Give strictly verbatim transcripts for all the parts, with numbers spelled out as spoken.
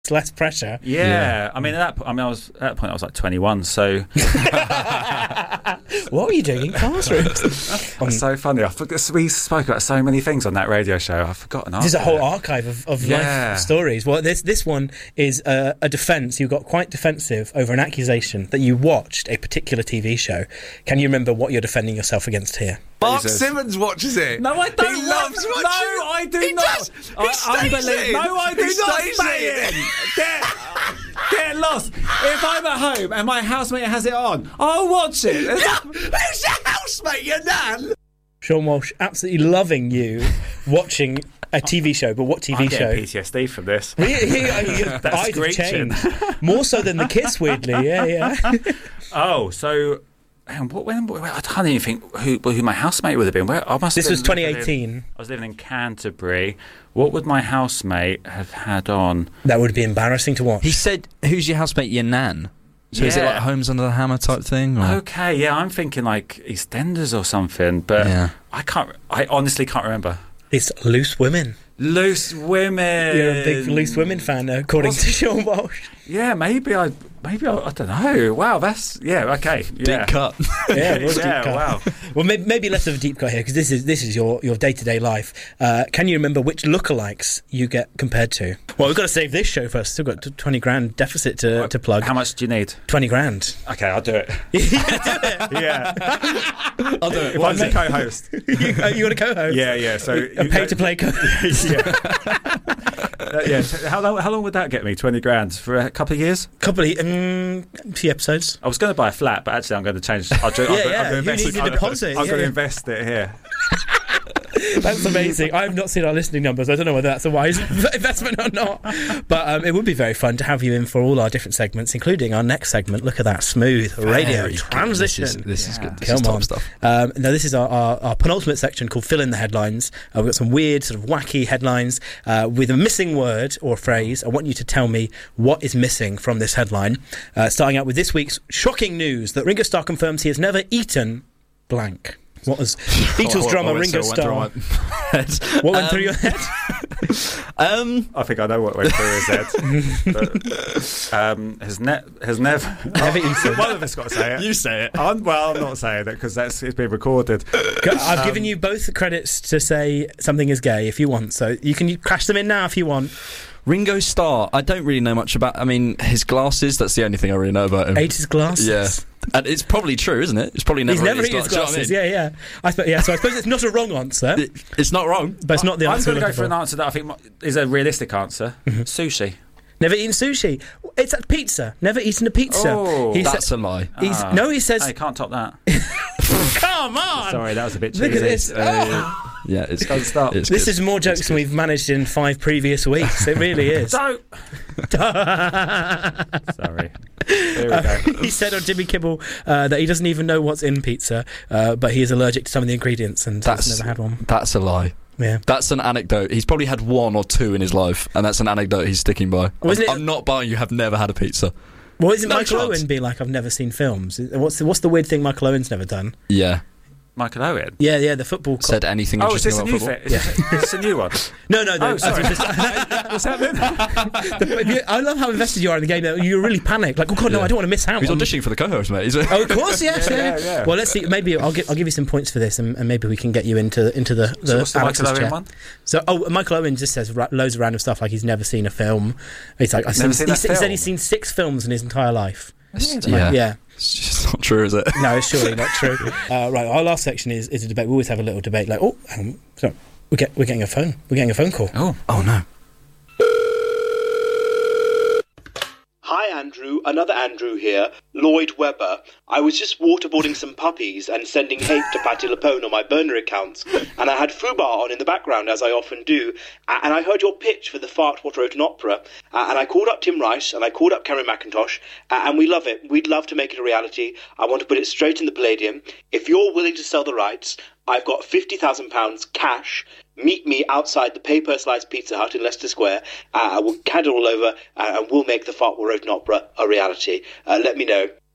less pressure. Yeah. yeah, I mean, at that, po- I mean, I was at that point, I was like twenty-one. So, what were you doing in classrooms? That's so funny. I forgot, we spoke about so many things on that radio show. I've forgotten. There's a whole archive of, of yeah. life stories. Well, this this one is a, a defence. You got quite defensive over an accusation that you watched a particular T V show. Can you remember what you're defending yourself against here? Mark Jesus. Simmons watches it. No, I don't. He loves watching No, I do he not. Does. He I, stays unbelievable. in. No, I do he not stays stay in. Get, get lost. If I'm at home and my housemate has it on, I'll watch it. No, who's your housemate, your nan? Sean Walsh, absolutely loving you watching a T V show, but what T V I'm show? getting P T S D from this. He, he, he, eyes have screeching. changed. More so than the kiss, weirdly. Yeah, yeah. Oh, so... And what, when, I can't even think who, who my housemate would have been. Where I must. This have was been twenty living eighteen. in, I was living in Canterbury. What would my housemate have had on? That would be embarrassing to watch. He said, "Who's your housemate? Your nan." So is it Yeah. like Homes Under the Hammer type thing? Or? Okay, yeah, I'm thinking like EastEnders or something, but Yeah. I can't. I honestly can't remember. It's Loose Women. Loose Women. You're a big Loose Women fan, according What's- to Sean Walsh. Yeah, maybe I. Maybe I, I don't know. Wow, that's yeah. Okay, yeah. Deep cut. Yeah, it was a Yeah, deep cut. wow. Well, maybe, maybe less of a deep cut here because this is this is your, your day-to-day life. Uh, can you remember which lookalikes you get compared to? Well, we've got to save this show first. Still got twenty grand deficit to, to plug. How much do you need? twenty grand. Okay, I'll do it. yeah, I'll do it. if I'm the co-host. you, uh, you want a co-host? Yeah, yeah. So A pay-to-play co-host. yeah. Uh, yeah. So how long? How long would that get me? Twenty grand for a couple of years? Couple of um, few episodes. I was going to buy a flat, but actually, I'm going to change. I'll, do, Yeah, I'm, yeah. I'm going to Who invest. needs a I'm, deposit? I'm Yeah, going to yeah. invest it here. That's amazing. I've not seen our listening numbers. I don't know whether that's a wise investment or not. But um, it would be very fun to have you in for all our different segments, including our next segment. Look at that smooth radio Very good. transition. This is, this is Yeah. good. This Come is top on. stuff. Um, now, this is our, our, our penultimate section called Fill in the Headlines. Uh, we've got some weird, sort of wacky headlines uh, with a missing word or phrase. I want you to tell me what is missing from this headline. Uh, starting out with this week's shocking news that Ringo Starr confirms he has never eaten blank. What was Beatles What- drummer what went Ringo through- Starr? went through my head? What went Um, through your head? Um, I think I know what went through his head. But, um, has ne- has never Never eaten. One of us got to say it. you say it. I'm, well, I'm not saying it because that's it's been recorded. Go- I've given you both the credits to say something is gay if you want, so you can crash them in now if you want. Ringo Starr. I don't really know much about. I mean, his glasses. That's the only thing I really know about him. Ate his glasses. Yeah, and it's probably true, isn't it? It's probably never. He's never ate eaten his Do you know what I glasses. mean? Yeah, yeah. I sp- yeah. So I suppose it's not a wrong answer, It- it's not wrong. but it's not the I'm answer. going to we're go for looking an answer that I think mo- is a realistic answer. Sushi. Never eaten sushi. It's a pizza. Never eaten a pizza. Oh, He That's sa- a lie. he's, Ah. no, he says. I can't top that. Come on. Sorry, that was a bit cheesy. Look at this. Uh, yeah, it's Don't stop. It's This good. is more jokes than we've managed in five previous weeks. It really is. Don't. Sorry. Here we go. He said on Jimmy Kimmel uh, that he doesn't even know what's in pizza, uh, but he is allergic to some of the ingredients and That's has never had one. That's a lie. Yeah. That's an anecdote. He's probably had one or two in his life, and that's an anecdote he's sticking by. Wasn't I'm, it- I'm not buying you have never had a pizza. Well, isn't No Michael chance. Owen be like, I've never seen films? What's the, what's the weird thing Michael Owen's never done? Yeah. Michael Owen. Yeah, yeah, the football. Co- Said anything Oh, is interesting this a about new football? fit? Is, this, is this a new one? no, no, no. Oh, sorry. What's happening? I love how invested you are in the game. Though. You really panic, like, oh god, no, Yeah. I don't want to miss out. He's on- auditioning for the co-host, mate. He's a- Oh, of course, yes, Yeah, yeah, yeah, yeah. Well, let's see. Maybe I'll give I'll give you some points for this, and, and maybe we can get you into into the the So what's the Alex's Michael Owen chair. one? So, oh, Michael Owen just says ra- loads of random stuff, like he's never seen a film. He's like, I've Never seen, seen he, that s- he said film? he's seen six films in his entire life. yeah. Yeah. It's just not true, is it? No, it's surely not true. Uh, right, our last section is, is a debate. We always have a little debate, like, oh, hang on, sorry, we get we're getting a phone. We're getting a phone call. Oh. Oh no. Hi Andrew, another Andrew here, Lloyd Webber. I was just waterboarding some puppies and sending hate to Patti LuPone on my burner accounts, and I had Fubar on in the background, as I often do, a- and I heard your pitch for the Fart What Wrote an Opera, uh, and I called up Tim Rice, and I called up Cameron McIntosh, uh, and we love it. We'd love to make it a reality. I want to put it straight in the Palladium. If you're willing to sell the rights, I've got fifty thousand pounds cash. Meet me outside the Paper Slice Pizza Hut in Leicester Square. Uh, I will candle all over, uh, and we'll make the Fart What Wrote an Opera a reality. Uh, let me know.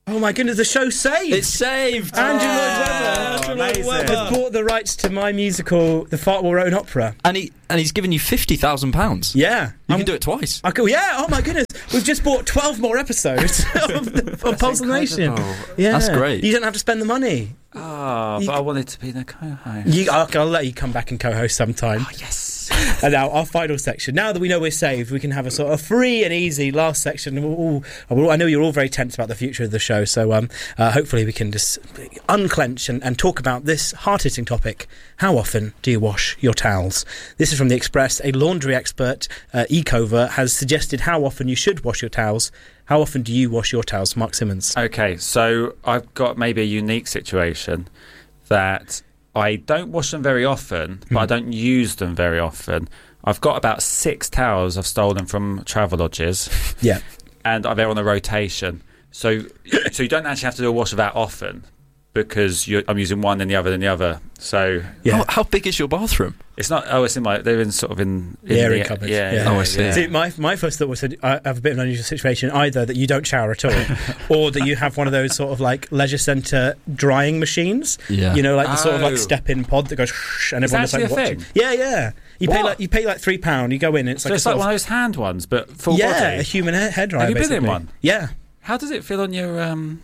Oh my goodness, the show's saved! It's saved! Andrew Lloyd Oh, Webber Andrew Lloyd amazing. Webber has bought the rights to my musical, The Fartwell Rowan Opera. And he and he's given you fifty thousand pounds. Yeah. You I'm- can do it twice. I go, yeah, oh my goodness. We've just bought twelve more episodes of, the, of Pulse of the Nation. incredible. Yeah. That's great. You don't have to spend the money. Oh, You- but I wanted to be the co-host. You, I'll, I'll let you come back and co-host sometime. Oh, yes. And now our final section. Now that we know we're saved, we can have a sort of free and easy last section. We'll all, we'll- I know you're all very tense about the future of the show, so um, uh, hopefully we can just unclench and, and talk about this hard-hitting topic. How often do you wash your towels? This is from The Express. A laundry expert, uh, Ecover, has suggested how often you should wash your towels. How often do you wash your towels, Mark Simmons? Okay, so I've got maybe a unique situation that I don't wash them very often, but I don't use them very often. I've got about six towels I've stolen from travel lodges, Yeah. and they're on a rotation. So, so you don't actually have to do a wash that often because you're, I'm using one and the other and the other. So Yeah. How, how big is your bathroom? it's not. Oh, it's in my. They're in sort of in, in The airing the, cupboard. Yeah, Yeah. yeah. Oh, I see. yeah. See, my my first thought was that I have a bit of an unusual situation, either that you don't shower at all, or that you have one of those sort of like leisure centre drying machines. Yeah. You know, like the sort of Oh. like step-in pod that goes shh, and Is everyone's that like actually a watching. thing? Yeah, yeah. You pay What? like you pay like three pound. You go in, and it's So like it's a like sort one of, of those hand ones, but full yeah, a body. human hair, hair dryer. Have you been in basically. one? Yeah. How does it feel on your? Um...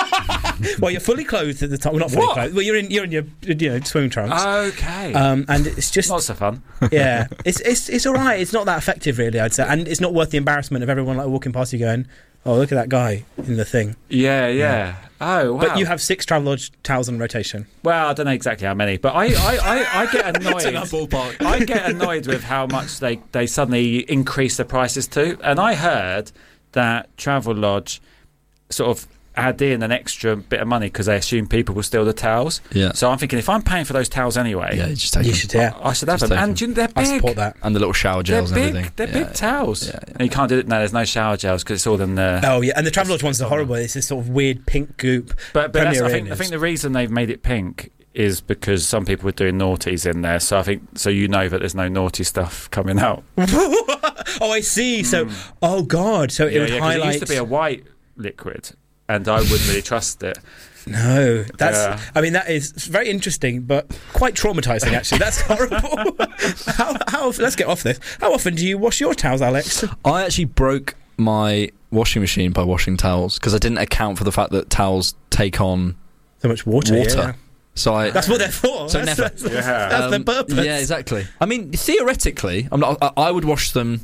Well, you're fully clothed at the time. Well, not fully What? clothed. Well, you're in you're in your you know swimming trunks. Okay. Um, and it's just Not so fun. yeah, it's it's it's all right. It's not that effective, really. I'd say, and it's not worth the embarrassment of everyone like walking past you going, "Oh, look at that guy in the thing." Yeah, yeah. Oh, wow. But you have six Travelodge towels on rotation. Well, I don't know exactly how many, but I, I, I, I get annoyed. in that ballpark. I get annoyed with how much they, they suddenly increase the prices to. And I heard that Travelodge sort of add in an extra bit of money because they assume people will steal the towels. Yeah. So I'm thinking, if I'm paying for those towels anyway, Yeah, you just take You them. should, yeah. I should have Just them. take And them. do you know, they're I big. support that. And the little shower They're gels big. and everything. They're Yeah, big towels. yeah, yeah. And you can't do it. No, there's no shower gels because it's all in the. Oh yeah, and the Travelodge ones are horrible. It's this sort of weird pink goop. But, but that's, Premier I think I Inn think is- the reason they've made it pink is because some people were doing naughties in there. So I think so you know that there's no naughty stuff coming out. Oh, I see. So, oh god, so it Yeah, would yeah, 'cause highlight. it used to be a white liquid, and I wouldn't really trust it. No, that's. Yeah. I mean, that is very interesting, but quite traumatizing. Actually, that's horrible. how, how? Let's get off this. How often do you wash your towels, Alex? I actually broke my washing machine by washing towels because I didn't account for the fact that towels take on So much water. water. Yeah. So I. That's what they're for. So that's never. that's, Yeah. that's um, their purpose. Yeah, exactly. I mean, theoretically, I'm not, I, I would wash them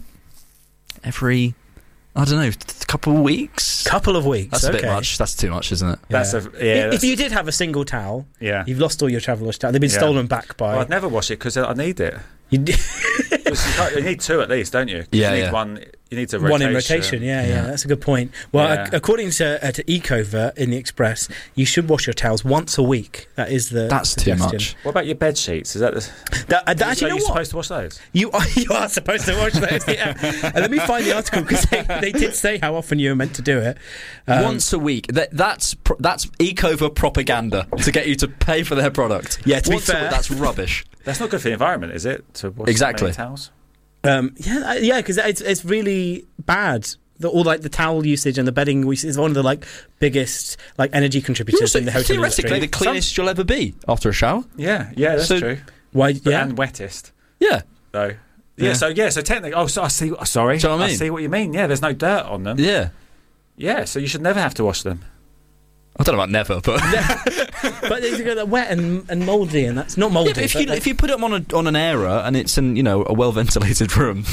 every, I don't know, a couple of weeks. Couple of weeks. That's a okay. bit much. That's too much, isn't it? That's Yeah. a yeah. if, That's, if you did have a single towel, yeah. you've lost all your Travelodge towels. They've been Yeah. stolen back by. Well, I'd never wash it because I need it. you d- 'Cause you, can't- you need two at least, don't you? 'Cause Yeah, You need yeah. one. You need to rotation. One in rotation, yeah, yeah, Yeah. that's a good point. Well, Yeah. ac- according to uh, to Ecovert in the Express, you should wash your towels once a week. That is the That's too suggestion. much. What about your bed sheets? Is that the? That, uh, that- Are actually, you you know what? supposed to wash those? You are you are supposed to wash those. Yeah. And let me find the article because they, they did say how often you were meant to do it. Um, Once a week. That, that's pro- that's Ecover propaganda to get you to pay for their product. Yeah, to be Once a fair- week, that's rubbish. That's not good for the environment, is it? To wash Exactly. so many towels. Um, yeah, uh, yeah, because it's it's really bad. The, all like the towel usage and the bedding usage is one of the like biggest like energy contributors Also, in the hotel theoretically, the industry. cleanest you'll ever be after a shower. Yeah, yeah, that's So- true. Why? But- Yeah, And wettest. Yeah. though. Yeah. Yeah. So yeah. So technically, oh, so I see. Sorry, Do you know what I mean? see what you mean. Yeah, there's no dirt on them. Yeah. Yeah. So you should never have to wash them. I don't know about never, but but they go that wet and, and mouldy, and that's not mouldy. yeah, but if but you like- if you put them on a, on an airer and it's in you know a well ventilated room,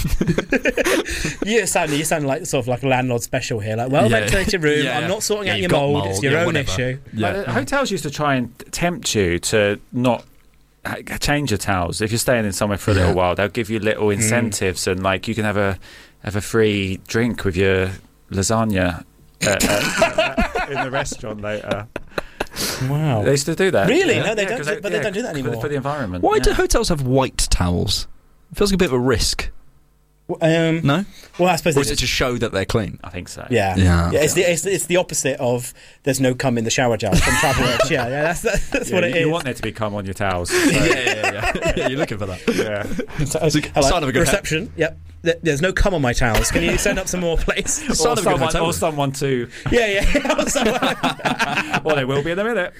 you sound you sound like sort of like a landlord special here, like well Yeah. ventilated room. Yeah, I'm yeah. not sorting Yeah, out you've your got mould. It's mould, your yeah, own whatever. issue. Like, the hotels used to try and tempt you to not ha- change your towels. If you're staying in somewhere for a little Yeah. while, they'll give you little incentives and like you can have a have a free drink with your lasagna uh, uh, in the restaurant later. Wow. They used to do that. Really? Yeah. No, they Yeah, don't 'cause do- but they don't do that for the- anymore. for the environment. why yeah. do hotels have white towels? It feels like a bit of a risk. Um, No? Well, I suppose Or they is it just- to show that they're clean? I think so. Yeah, Yeah. yeah. It's the it's, it's the opposite of there's no cum in the shower gel from Travel Edge. Yeah, yeah. That's that's, that's Yeah, what you, it is. you want there to be cum on your towels. So, yeah, yeah, yeah. yeah. You're looking for that. yeah. So, It's a hello, sign of a good reception. Yep. Th- There's no cum on my towels. Can you send up some more, please? Sign Or of a good someone, hotel or room. someone to. Yeah, yeah. So- Well, they will be in a minute.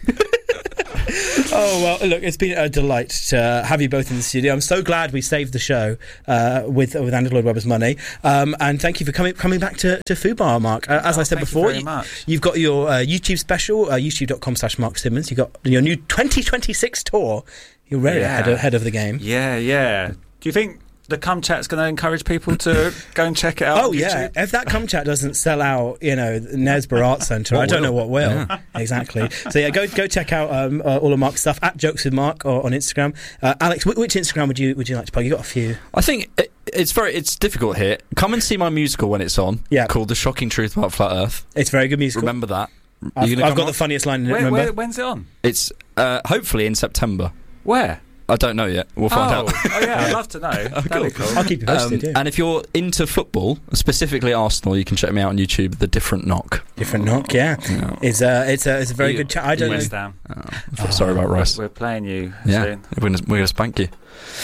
oh well, look, it's been a delight to have you both in the studio. I'm so glad we saved the show uh, with with Andrew Lloyd Webber's money, um, and thank you for coming coming back to, to Fubar, Mark. Uh, as Oh, I said thank you before, very much. you've got your uh, YouTube special, uh, youtube dot com slash Mark Simmons. You've got your new twenty twenty-six tour. You're really Yeah. ahead, of, ahead of the game. Yeah, yeah. Do you think the cum chat's going to encourage people to go and check it out? Oh on yeah! YouTube? If that cum chat doesn't sell out, you know, Nesborough Arts Centre, I don't will? know what will. Yeah. Exactly. So yeah, go go check out um, uh, all of Mark's stuff at Jokes with Mark or, on Instagram. Uh, Alex, wh- which Instagram would you would you like to plug? You got a few. I think it, it's very it's difficult here. Come and see my musical when it's on. Yeah. Called The Shocking Truth About Flat Earth. It's very good musical. Remember that. I've, You gonna I've come got on? the funniest line in it. Where, Remember? where, when's it on? It's uh, hopefully in September. Where? I don't know yet. We'll find oh. out. oh, yeah, I'd love to know. That'd be cool. I'll keep you posted. Um, yeah. And if you're into football, specifically Arsenal, you can check me out on YouTube. The Different Knock. Different knock, yeah. Yeah. It's uh, it's a it's a very You- good chat. I don't know. West Ham. Oh, sorry about Rice. We're playing you Yeah, soon. we're gonna, we're gonna spank you.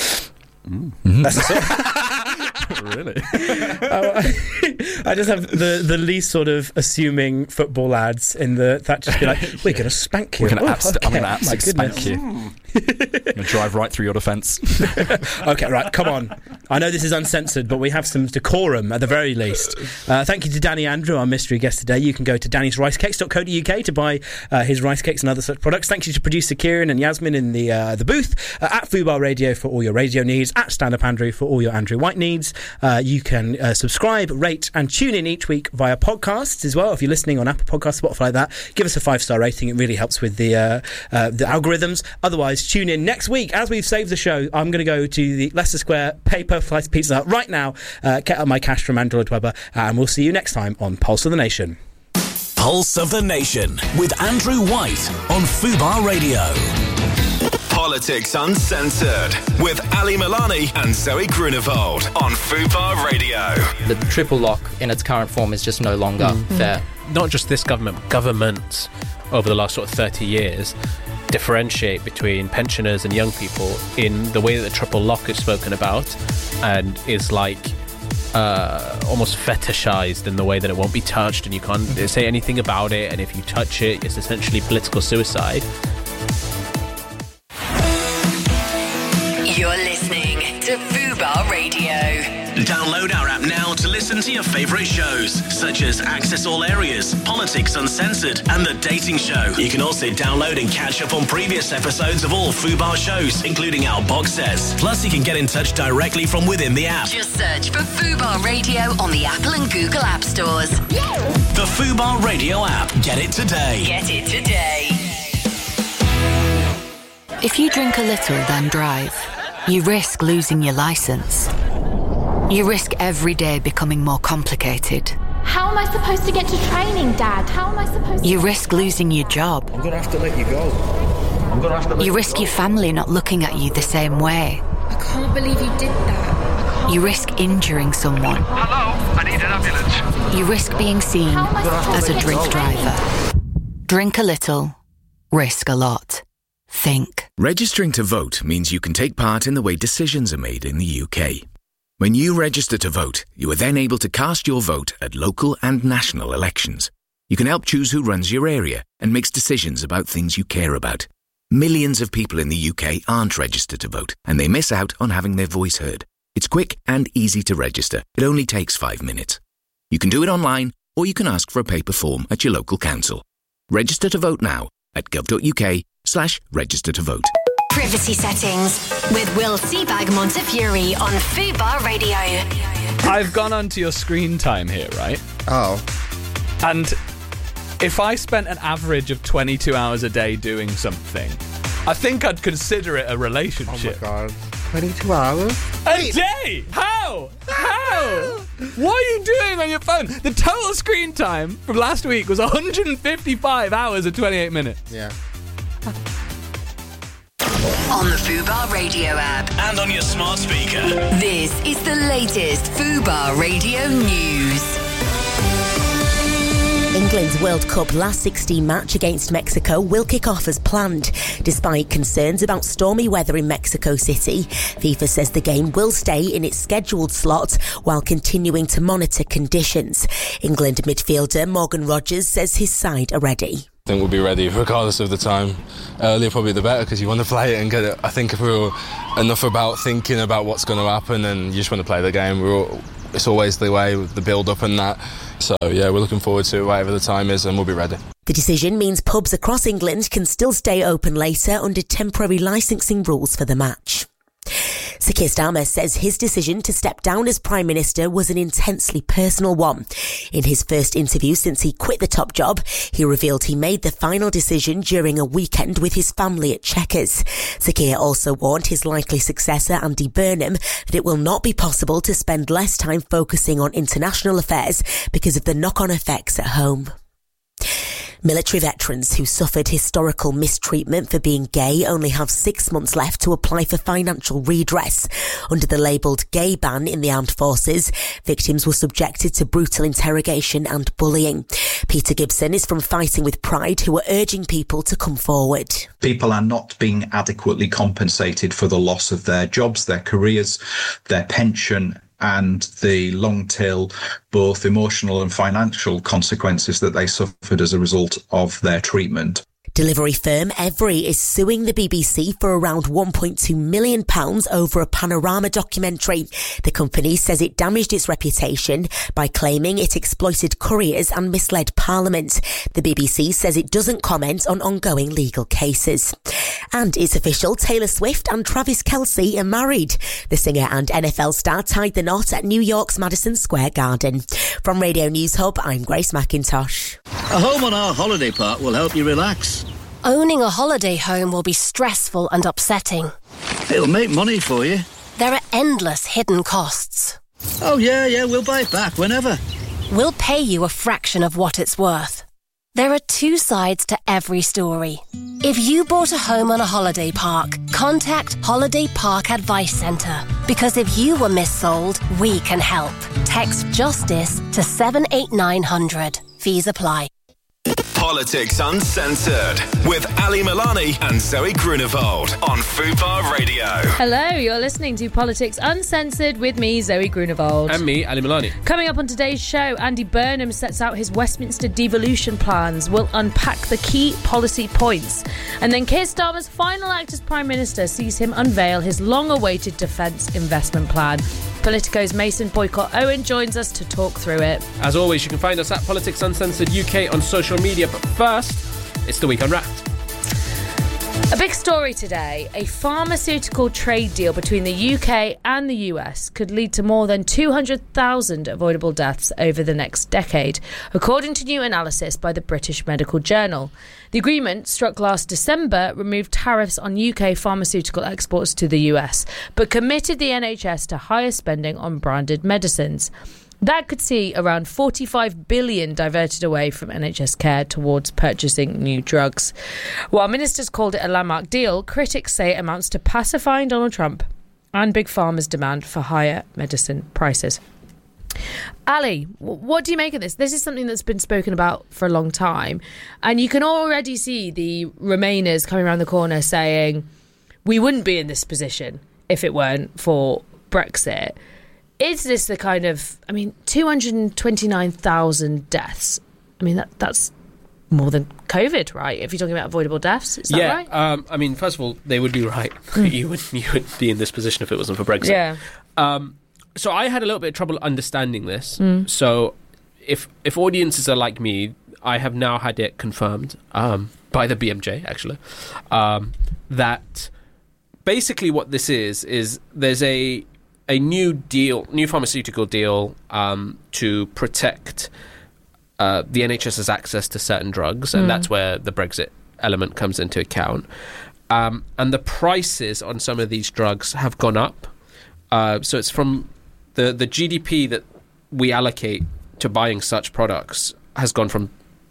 That's the sort Really? Oh, I just have the, the least sort of assuming football lads in the that just be like, we're going to spank you. We're gonna Oh, abs- I'm okay. gonna My absolutely goodness. spank you. I'm gonna drive right through your defence. Okay, right, come on. I know this is uncensored, but we have some decorum at the very least. Uh, thank you to Danny Andrew, our mystery guest today. You can go to danny's rice cakes dot co dot uk to buy uh, his rice cakes and other such products. Thank you to producer Kieran and Yasmin in the uh, the booth, uh, at Fubar Radio for all your radio needs, at Stand Up Andrew for all your Andrew White needs. Uh, you can uh, subscribe, rate, and tune in each week via podcasts as well. If you're listening on Apple Podcasts, Spotify, like that, give us a five-star rating. It really helps with the uh, uh, the algorithms. Otherwise, tune in next week. As we've saved the show, I'm going to go to the Leicester Square Paper Slice Pizza Hut right now, uh, get up my cash from Andrew Lloyd Webber, and we'll see you next time on Pulse of the Nation. Pulse of the Nation with Andrew White on Fubar Radio. Politics Uncensored with Ali Milani and Zoe Grunewald on Fubar Radio. The triple lock in its current form is just no longer fair. Not just this government, but governments over the last sort of thirty years differentiate between pensioners and young people in the way that the triple lock is spoken about, and is like uh, almost fetishized in the way that it won't be touched and you can't say anything about it, and if you touch it, it's essentially political suicide. You're listening to Fubar Radio. Download our app now to listen to your favourite shows, such as Access All Areas, Politics Uncensored, and The Dating Show. You can also download and catch up on previous episodes of all Fubar shows, including our box sets. Plus, you can get in touch directly from within the app. Just search for Fubar Radio on the Apple and Google App Stores. The Fubar Radio app. Get it today. Get it today. If you drink a little, then drive, you risk losing your license. You risk every day becoming more complicated. How am I supposed to get to training, Dad? How am I supposed to... You risk losing your job. I'm gonna have to let you go. I'm gonna have to let You you risk go. your family not looking at you the same way. I can't believe you did that. You risk injuring someone. Hello, I need an ambulance. You risk being seen How am I supposed as to a get drink to training? driver. Drink a little, risk a lot. Think. Registering to vote means you can take part in the way decisions are made in the U K. When you register to vote, you are then able to cast your vote at local and national elections. You can help choose who runs your area and makes decisions about things you care about. Millions of people in the U K aren't registered to vote, and they miss out on having their voice heard. It's quick and easy to register. It only takes five minutes. You can do it online, or you can ask for a paper form at your local council. Register to vote now at gov.uk slash register to vote. Privacy settings with Will Seabag Montefiore on Fubar Radio. I've gone onto your screen time here, right? Oh. And if I spent an average of twenty-two hours a day doing something, I think I'd consider it a relationship. Oh my god. twenty-two hours? A day? How? How? What are you doing on your phone? The total screen time from last week was one hundred fifty-five hours and twenty-eight minutes. Yeah. On the Fubar Radio app. And on your smart speaker. This is the latest Fubar Radio news. England's World Cup last sixteen match against Mexico will kick off as planned. Despite concerns about stormy weather in Mexico City, FIFA says the game will stay in its scheduled slot while continuing to monitor conditions. England midfielder Morgan Rogers says his side are ready. I think we'll be ready regardless of the time. Earlier probably the better because you want to play it and get it. I think if we're enough about thinking about what's going to happen and you just want to play the game, we're all, it's always the way with the build-up and that. So, yeah, we're looking forward to whatever the time is and we'll be ready. The decision means pubs across England can still stay open later under temporary licensing rules for the match. Sir Keir Starmer says his decision to step down as Prime Minister was an intensely personal one. In his first interview since he quit the top job, he revealed he made the final decision during a weekend with his family at Chequers. Sir Keir also warned his likely successor, Andy Burnham, that it will not be possible to spend less time focusing on international affairs because of the knock-on effects at home. Military veterans who suffered historical mistreatment for being gay only have six months left to apply for financial redress. Under the labelled gay ban in the armed forces, victims were subjected to brutal interrogation and bullying. Peter Gibson is from Fighting with Pride, who are urging people to come forward. People are not being adequately compensated for the loss of their jobs, their careers, their pension, and the long-tail, both emotional and financial consequences that they suffered as a result of their treatment. Delivery firm Evri is suing the B B C for around one point two million pounds over a Panorama documentary. The company says it damaged its reputation by claiming it exploited couriers and misled Parliament. The B B C says it doesn't comment on ongoing legal cases. And it's official, Taylor Swift and Travis Kelce are married. The singer and N F L star tied the knot at New York's Madison Square Garden. From Radio News Hub, I'm Grace McIntosh. A home on our holiday park will help you relax. Owning a holiday home will be stressful and upsetting. It'll make money for you. There are endless hidden costs. Oh, yeah, yeah, we'll buy it back whenever. We'll pay you a fraction of what it's worth. There are two sides to every story. If you bought a home on a holiday park, contact Holiday Park Advice Centre. Because if you were missold, we can help. Text JUSTICE to seven eight nine hundred. Fees apply. Politics Uncensored with Ali Milani and Zoe Grunewald on Fubar Radio. Hello, you're listening to Politics Uncensored with me, Zoe Grunewald. And me, Ali Milani. Coming up on today's show, Andy Burnham sets out his Westminster devolution plans. We'll unpack the key policy points. And then Keir Starmer's final act as Prime Minister sees him unveil his long-awaited defence investment plan. Politico's Mason Boycott Owen joins us to talk through it. As always, you can find us at Politics Uncensored U K on social media. But first, it's the Week Unwrapped. A big story today. A pharmaceutical trade deal between the U K and the U S could lead to more than two hundred thousand avoidable deaths over the next decade, according to new analysis by the British Medical Journal. The agreement, struck last December, removed tariffs on U K pharmaceutical exports to the U S, but committed the N H S to higher spending on branded medicines. That could see around forty-five billion dollars diverted away from N H S care towards purchasing new drugs. While ministers called it a landmark deal, critics say it amounts to pacifying Donald Trump and Big Pharma's demand for higher medicine prices. Ali, what do you make of this? This is something that's been spoken about for a long time, and you can already see the Remainers coming around the corner saying, we wouldn't be in this position if it weren't for Brexit. Is this the kind of, I mean, two hundred twenty-nine thousand deaths? I mean, that that's more than COVID, right? If you're talking about avoidable deaths, is that yeah, right? Yeah, um, I mean, first of all, they would be right. Mm. you would you would be in this position if it wasn't for Brexit. Yeah. Um, so I had a little bit of trouble understanding this. Mm. So if if audiences are like me, I have now had it confirmed um, by the B M J, actually, um, that basically what this is, is there's a... a new deal, new pharmaceutical deal um, to protect uh, the NHS's access to certain drugs, and mm. that's where the Brexit element comes into account. Um, and the prices on some of these drugs have gone up. Uh, so it's from the, the G D P that we allocate to buying such products has gone from zero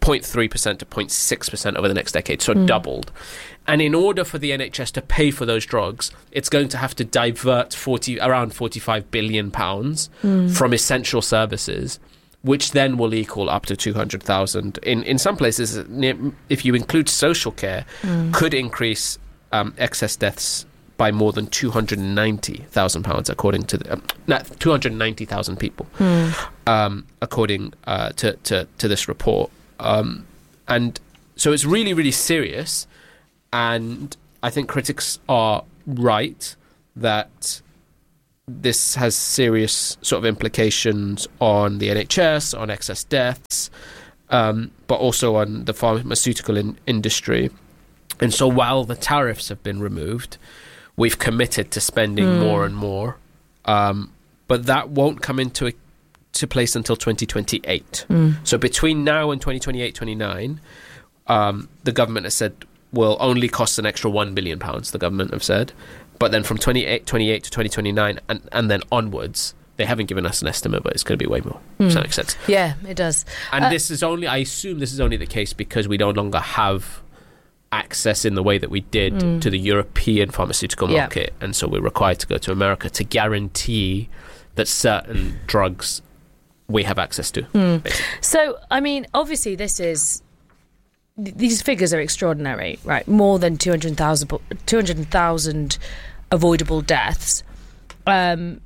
point three percent to zero point six percent over the next decade, so Mm. doubled. And in order for the N H S to pay for those drugs, it's going to have to divert forty around forty-five billion pounds Mm. from essential services, which then will equal up to two hundred thousand. In in some places, near- if you include social care, Mm. could increase um, excess deaths by more than two hundred ninety thousand pounds, according to the, um, no, two hundred ninety thousand people, Mm. um, according uh, to, to to this report. Um, and so it's really, really serious. And I think critics are right that this has serious sort of implications on the N H S, on excess deaths, um, but also on the pharmaceutical in- industry. And so while the tariffs have been removed, we've committed to spending Mm. more and more. Um, but that won't come into to place until twenty twenty-eight. Mm. So between now and twenty twenty-eight twenty-nine, um, the government has said will only cost an extra one billion pounds, the government have said. But then from twenty-eight twenty-eight to twenty twenty-nine and, and then onwards, they haven't given us an estimate, but it's going to be way more. Does that Mm. make sense? Yeah, it does. And Uh, this is only, I assume this is only the case because we no longer have access in the way that we did Mm. to the European pharmaceutical Yeah. market. And so we're required to go to America to guarantee that certain drugs we have access to. Mm. basically. So, I mean, obviously, this is. th- These figures are extraordinary, right? More than two hundred thousand two hundred thousand avoidable deaths. Um,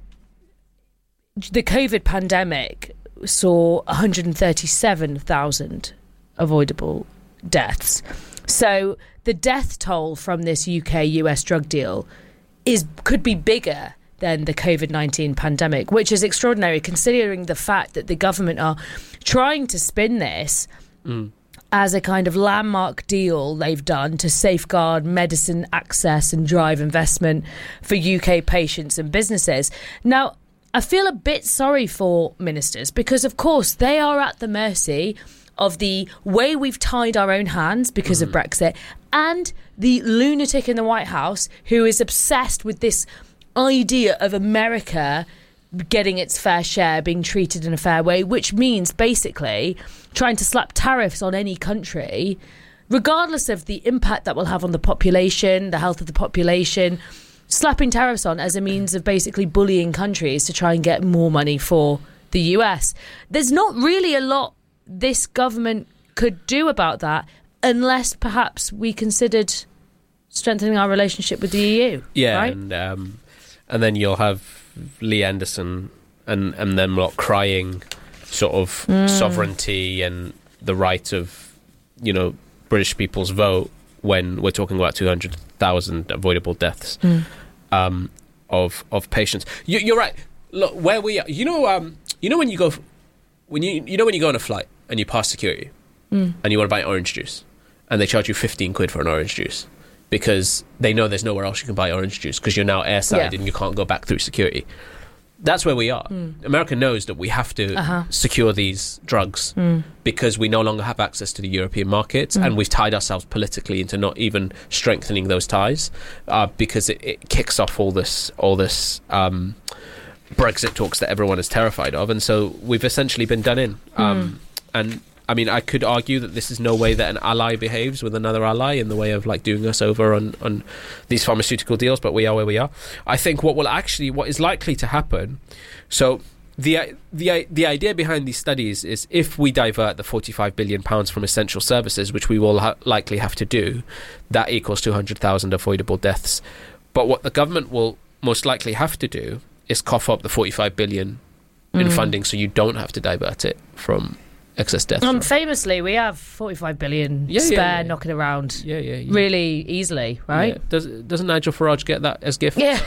the COVID pandemic saw one hundred thirty-seven thousand avoidable deaths. So the death toll from this U K U S drug deal is could be bigger than the COVID nineteen pandemic, which is extraordinary considering the fact that the government are trying to spin this Mm. as a kind of landmark deal they've done to safeguard medicine access and drive investment for U K patients and businesses. Now, I feel a bit sorry for ministers because, of course, they are at the mercy of the way we've tied our own hands because of Brexit and the lunatic in the White House who is obsessed with this idea of America getting its fair share, being treated in a fair way, which means basically trying to slap tariffs on any country, regardless of the impact that will have on the population, the health of the population, slapping tariffs on as a means of basically bullying countries to try and get more money for the U S. There's not really a lot this government could do about that unless perhaps we considered strengthening our relationship with the E U. Yeah, right? and um, and then you'll have Lee Anderson and, and them lot crying sort of Mm. sovereignty and the right of, you know, British people's vote when we're talking about two hundred thousand avoidable deaths Mm. um, of of patients. You, you're right. Look, where we are, you know, um, you know when you go, when you you know when you go on a flight and you pass security Mm. and you want to buy orange juice and they charge you fifteen quid for an orange juice because they know there's nowhere else you can buy orange juice because you're now airside Yeah. and you can't go back through security. That's where we are. Mm. America knows that we have to Uh-huh. secure these drugs Mm. because we no longer have access to the European markets Mm. and we've tied ourselves politically into not even strengthening those ties uh, because it, it kicks off all this all this um, Brexit talks that everyone is terrified of, and so we've essentially been done in. Um, and I mean, I could argue that this is no way that an ally behaves with another ally in the way of like doing us over on, on these pharmaceutical deals, but we are where we are. I think what will actually, what is likely to happen, so the the the idea behind these studies is if we divert the forty-five billion pounds from essential services, which we will ha- likely have to do, that equals two hundred thousand avoidable deaths. But what the government will most likely have to do is cough up the forty-five billion in Mm. funding so you don't have to divert it from excess deaths. Um, famously, we have forty-five billion Yeah, yeah, spare yeah. knocking around yeah, yeah, yeah. really easily, right? Yeah. Does, doesn't Nigel Farage get that as gift? Yeah,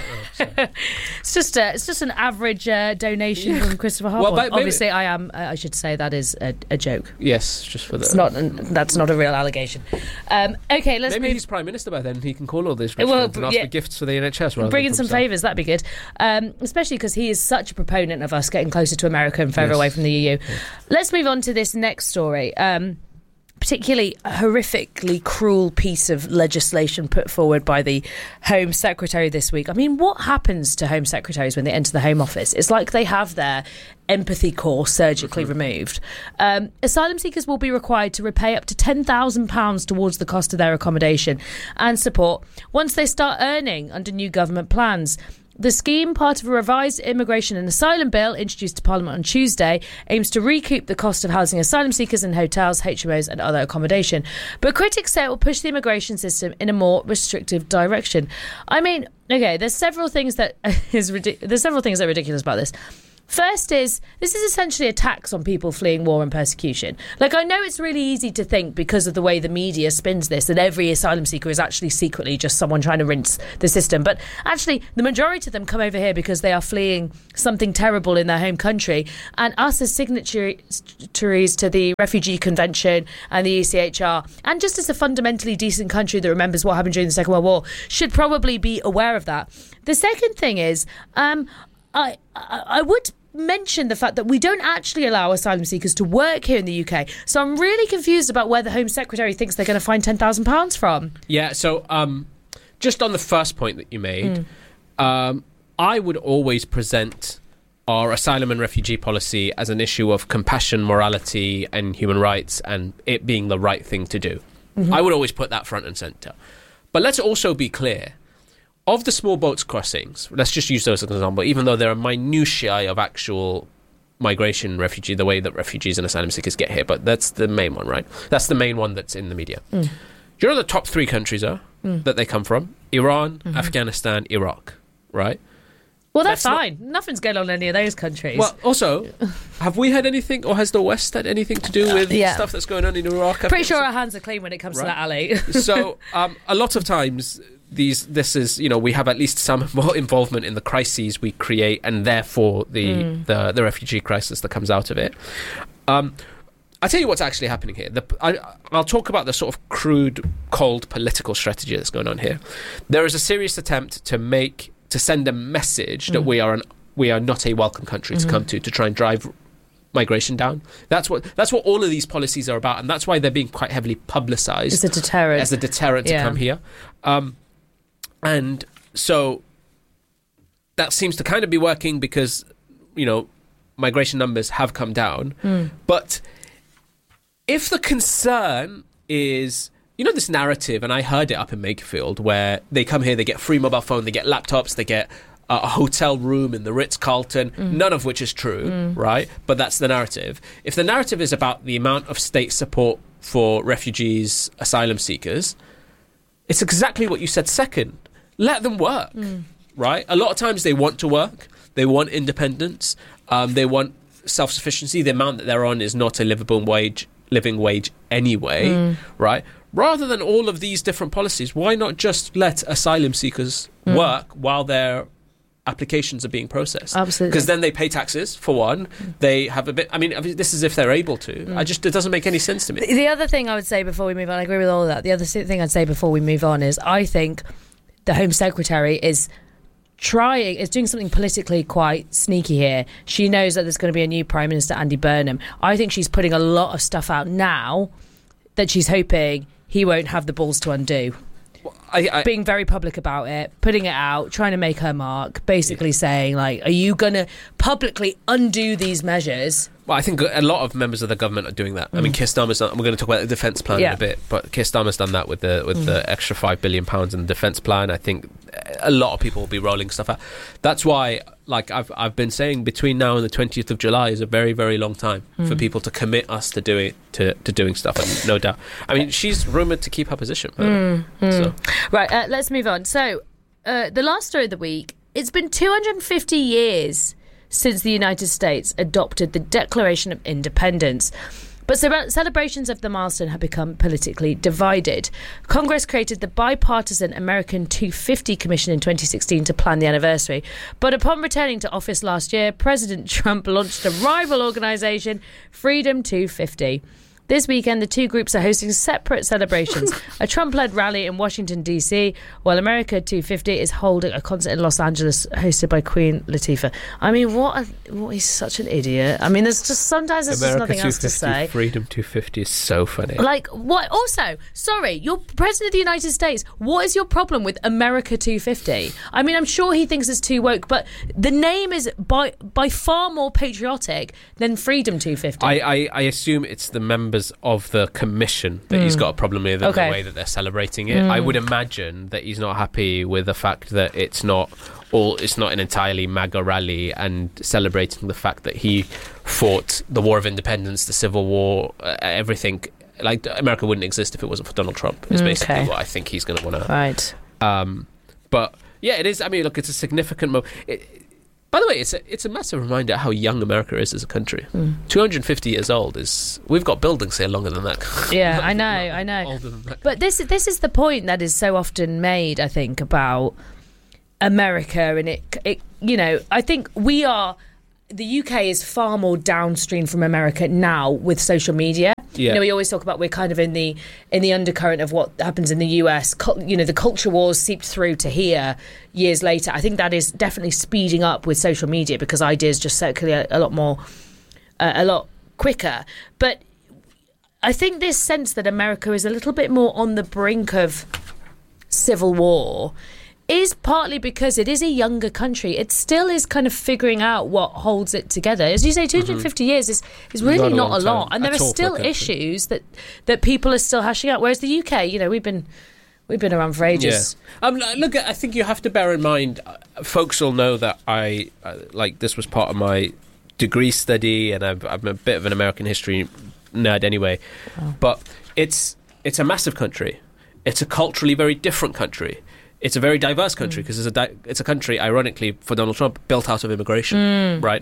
it's just a, it's just an average uh, donation from Christopher Harbour. Well, but maybe- Obviously, I am. Uh, I should say that is a, a joke. Yes, just for the... It's not. That's not a real allegation. Um, okay, let's Maybe move. he's Prime Minister by then. He can call all these rich Well, friends and ask yeah. for gifts for the N H S rather Bring than in for some himself. favours, that'd be good. Um, especially because he is such a proponent of us getting closer to America and further Yes. away from the E U. Let's move on to this next story. Um, particularly horrifically cruel piece of legislation put forward by the Home Secretary this week. I mean, what happens to Home Secretaries when they enter the Home Office? It's like they have their empathy core surgically mm-hmm. removed. Um, asylum seekers will be required to repay up to ten thousand pounds towards the cost of their accommodation and support once they start earning under new government plans. The scheme, part of a revised immigration and asylum bill introduced to Parliament on Tuesday, aims to recoup the cost of housing asylum seekers in hotels, H M Os and other accommodation. But critics say it will push the immigration system in a more restrictive direction. I mean, okay, there's several things that is ridic- there's several things that are ridiculous about this. First is, this is essentially a tax on people fleeing war and persecution. Like, I know it's really easy to think, because of the way the media spins this, that every asylum seeker is actually secretly just someone trying to rinse the system. But actually, the majority of them come over here because they are fleeing something terrible in their home country. And us as signatories to the Refugee Convention and the E C H R, and just as a fundamentally decent country that remembers what happened during the Second World War, should probably be aware of that. The second thing is, um, I, I I would mention the fact that we don't actually allow asylum seekers to work here in the U K. So I'm really confused about where the Home Secretary thinks they're going to find ten thousand pounds from. Yeah, so um, just on the first point that you made, mm. um, I would always present our asylum and refugee policy as an issue of compassion, morality and human rights, and it being the right thing to do. Mm-hmm. I would always put that front and centre. But let's also be clear. Of the small boats crossings, let's just use those as an example, even though there are minutiae of actual migration, refugee, the way that refugees and asylum seekers get here, but that's the main one, right? That's the main one that's in the media. Mm. Do you know the top three countries are mm. that they come from? Iran, mm-hmm. Afghanistan, Iraq, right? Well, that's, that's fine. Not, Nothing's going on in any of those countries. Well, also, have we had anything, or has the West had anything to do with yeah. stuff that's going on in Iraq? Pretty sure our hands are clean when it comes right. to that, Ali. So, um, a lot of times... These, this is, you know, we have at least some more involvement in the crises we create, and therefore the mm. the, the refugee crisis that comes out of it. Um, I'll tell you what's actually happening here. The, I, I'll talk about the sort of crude, cold political strategy that's going on here. There is a serious attempt to make to send a message mm. that we are an we are not a welcome country mm-hmm. to come to to try and drive migration down. That's what that's what all of these policies are about, and that's why they're being quite heavily publicised. It's a deterrent. As a deterrent yeah. to come here. Um, And so that seems to kind of be working because, you know, migration numbers have come down. Mm. But if the concern is, you know, this narrative, and I heard it up in Makerfield, where they come here, they get free mobile phone, they get laptops, they get uh, a hotel room in the Ritz-Carlton, mm. none of which is true, mm. right? But that's the narrative. If the narrative is about the amount of state support for refugees, asylum seekers, it's exactly what you said second. Let them work, mm. right? A lot of times they want to work. They want independence. Um, they want self-sufficiency. The amount that they're on is not a livable wage, living wage anyway, mm. right? Rather than all of these different policies, why not just let asylum seekers mm. work while their applications are being processed? Absolutely. Because then they pay taxes, for one. Mm. They have a bit... I mean, this is if they're able to. Mm. I just... It doesn't make any sense to me. The, the other thing I would say before we move on, I agree with all of that. The other thing I'd say before we move on is I think... the Home Secretary is trying, is doing something politically quite sneaky here. She knows that there's going to be a new Prime Minister, Andy Burnham. I think she's putting a lot of stuff out now that she's hoping he won't have the balls to undo. Well, I, I, Being very public about it, putting it out, trying to make her mark, basically yeah. saying, like, are you going to publicly undo these measures? Well, I think a lot of members of the government are doing that. Mm. I mean, Keir Starmer's done, we're going to talk about the defence plan yeah. in a bit, but Keir Starmer's done that with the with mm. the extra five billion pounds in the defence plan. I think a lot of people will be rolling stuff out. That's why, like I've I've been saying, between now and the twentieth of July is a very, very long time mm. for people to commit us to doing to, to doing stuff, and no doubt. I mean, she's rumoured to keep her position. Mm. Mm. So. Right, uh, let's move on. So, uh, the last story of the week, it's been two hundred fifty years since the United States adopted the Declaration of Independence. But celebrations of the milestone have become politically divided. Congress created the bipartisan American two fifty Commission in twenty sixteen to plan the anniversary. But upon returning to office last year, President Trump launched a rival organisation, Freedom two fifty. This weekend, the two groups are hosting separate celebrations. A Trump-led rally in Washington, D C, while America two fifty is holding a concert in Los Angeles hosted by Queen Latifah. I mean, what? A, what he's such an idiot. I mean, there's just sometimes there's America just nothing else to say. Freedom two fifty is so funny. Like, what? Also, sorry, you're President of the United States. What is your problem with America two fifty? I mean, I'm sure he thinks it's too woke, but the name is by by far more patriotic than Freedom two fifty. I, I, I assume it's the members of the commission that mm. he's got a problem with in okay. the way that they're celebrating it. Mm. I would imagine that he's not happy with the fact that it's not all it's not an entirely MAGA rally and celebrating the fact that he fought the War of Independence, the Civil War, uh, everything. Like, America wouldn't exist if it wasn't for Donald Trump, is basically okay. what I think he's going to want to... Right. Um, but, yeah, it is... I mean, look, it's a significant moment. By the way, it's a, it's a massive reminder how young America is as a country. Mm. two hundred fifty years old is... We've got buildings here longer than that. Yeah, I know, I know. Older than that. But this, this is the point that is so often made, I think, about America. And it, it, you know, I think we are... The U K is far more downstream from America now with social media. Yeah. You know, we always talk about we're kind of in the in the undercurrent of what happens in the U S. Cul- you know, the culture wars seeped through to here years later. I think that is definitely speeding up with social media because ideas just circulate a lot more, uh, a lot quicker. But I think this sense that America is a little bit more on the brink of civil war is partly because it is a younger country. It still is kind of figuring out what holds it together. As you say, two hundred fifty mm-hmm. years is, is really not, not a, a lot. And there are still issues that, that people are still hashing out. Whereas the U K, you know, we've been we've been around for ages. Yeah. Um, look, I think you have to bear in mind, uh, folks will know that I, uh, like, this was part of my degree study, and I've, I'm a bit of an American history nerd anyway. Oh. But it's it's a massive country. It's a culturally very different country. It's a very diverse country because mm. it's a di- it's a country, ironically, for Donald Trump, built out of immigration, mm. right?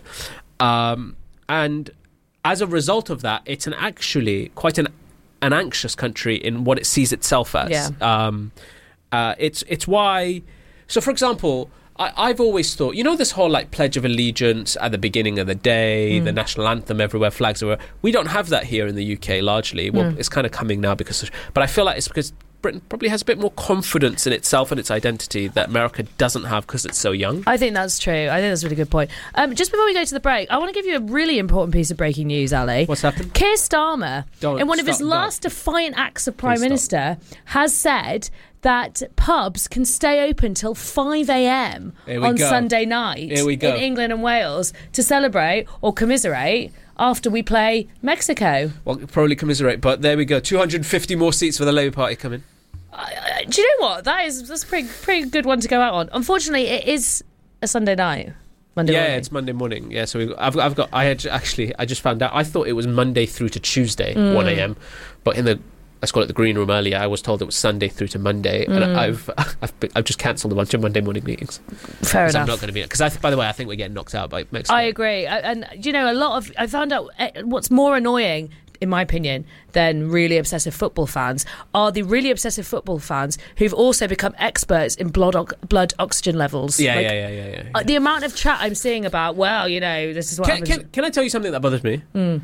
Um, and as a result of that, it's an actually quite an an anxious country in what it sees itself as. Yeah. Um, uh, it's it's why. So, for example, I, I've always thought, you know, this whole like Pledge of Allegiance at the beginning of the day, mm. the national anthem everywhere, flags everywhere. We don't have that here in the U K largely. Well, mm. it's kind of coming now because, of, but I feel like it's because Britain probably has a bit more confidence in itself and its identity that America doesn't have because it's so young. I think that's true. I think that's a really good point. Um, just before we go to the break, I want to give you a really important piece of breaking news, Ali. What's happened? Keir Starmer, don't in one of his stop, last don't. defiant acts of Prime Please Minister, stop. has said that pubs can stay open till five a.m. on go. Sunday night Here we go. in England and Wales to celebrate or commiserate after we play Mexico. Well, probably commiserate, but there we go. two hundred fifty more seats for the Labour Party coming. Uh, do you know what? That is that's a pretty, pretty good one to go out on. Unfortunately, it is a Sunday night. Monday yeah, morning. it's Monday morning. Yeah, so we, I've, I've got. I had actually. I just found out. I thought it was Monday through to Tuesday, mm. one a.m. But in the let's call it the green room earlier, I was told it was Sunday through to Monday, mm. and I've I've, I've just cancelled a bunch of Monday morning meetings. Fair enough. I'm not going to be because I. By the way, I think we're getting knocked out by Mexico. I agree, I, and you know, a lot of I found out what's more annoying, in my opinion, than really obsessive football fans are the really obsessive football fans who've also become experts in blood o- blood oxygen levels. Yeah, like, yeah, yeah, yeah, yeah, yeah. Uh, the amount of chat I'm seeing about, well, you know, this is what can, happens. Can, can I tell you something that bothers me? Mm.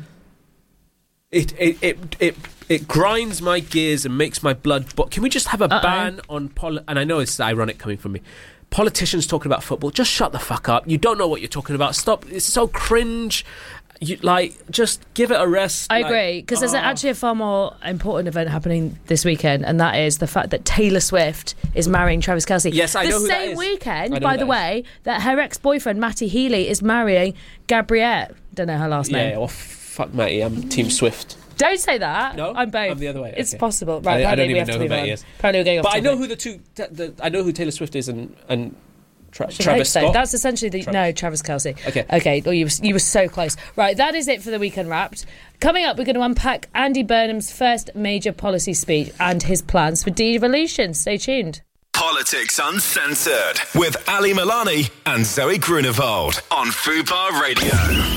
It, it it it it grinds my gears and makes my blood. But can we just have a Uh-oh. ban on poli- And I know it's ironic coming from me. Politicians talking about football. Just shut the fuck up. You don't know what you're talking about. Stop. It's so cringe. You, like, just give it a rest. I like, agree, because oh. there's actually a far more important event happening this weekend, and that is the fact that Taylor Swift is marrying Travis Kelce. Yes, I the know who that same is. weekend, by the way, that her ex-boyfriend Matty Healy is marrying Gabrielle. Don't know her last yeah, name. Yeah, well, fuck Matty. I'm Team Swift. Don't say that. No, I'm both. I'm the other way. It's okay. possible, right? I, I don't we even have know to who Matty is. Apparently, we're going off. But I know topic. who the two. The, I know who Taylor Swift is and and. Tra- Should Travis so. Scott. That's essentially the Travis. no Travis Kelce. Okay, okay. Oh, you were, you were so close. Right, that is it for the Weekend Wrapped. Coming up, we're going to unpack Andy Burnham's first major policy speech and his plans for devolution. Stay tuned. Politics Uncensored with Ali Milani and Zoe Grunewald on Fubar Radio.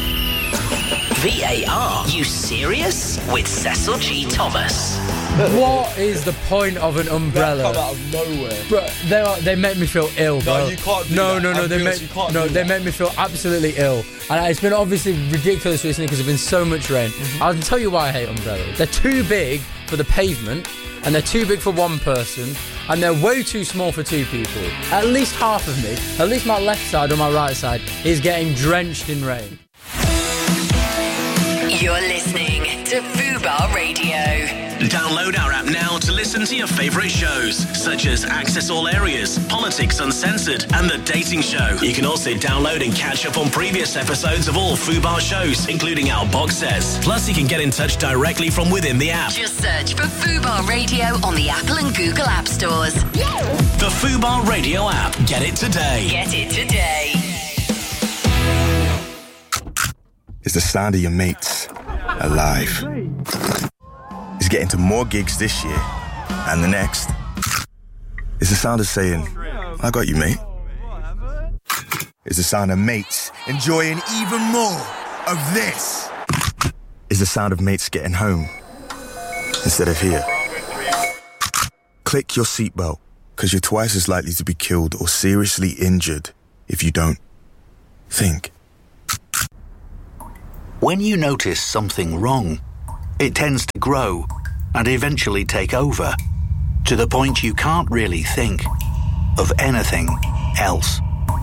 V A R, you serious? With Cecil G. Thomas. What is the point of an umbrella? They come out of nowhere. Bro, they are, they make me feel ill, bro. No, you can't do no, that. No, no, I'm they serious, make you can't no, do they that. make me feel absolutely ill. And it's been obviously ridiculous recently because there's been so much rain. Mm-hmm. I'll tell you why I hate umbrellas. They're too big for the pavement, and they're too big for one person, and they're way too small for two people. At least half of me, at least my left side or my right side, is getting drenched in rain. You're listening to Fubar Radio. Download our app now to listen to your favourite shows, such as Access All Areas, Politics Uncensored, and The Dating Show. You can also download and catch up on previous episodes of all Fubar shows, including our box sets. Plus, you can get in touch directly from within the app. Just search for Fubar Radio on the Apple and Google App Stores. The Fubar Radio app. Get it today. Get it today. It's the sound of your mates alive. It's getting to more gigs this year and the next. It's the sound of saying, I got you, mate. It's the sound of mates enjoying even more of this. It's the sound of mates getting home instead of here. Click your seatbelt, because you're twice as likely to be killed or seriously injured if you don't. Think. When you notice something wrong, it tends to grow and eventually take over, to the point you can't really think of anything else.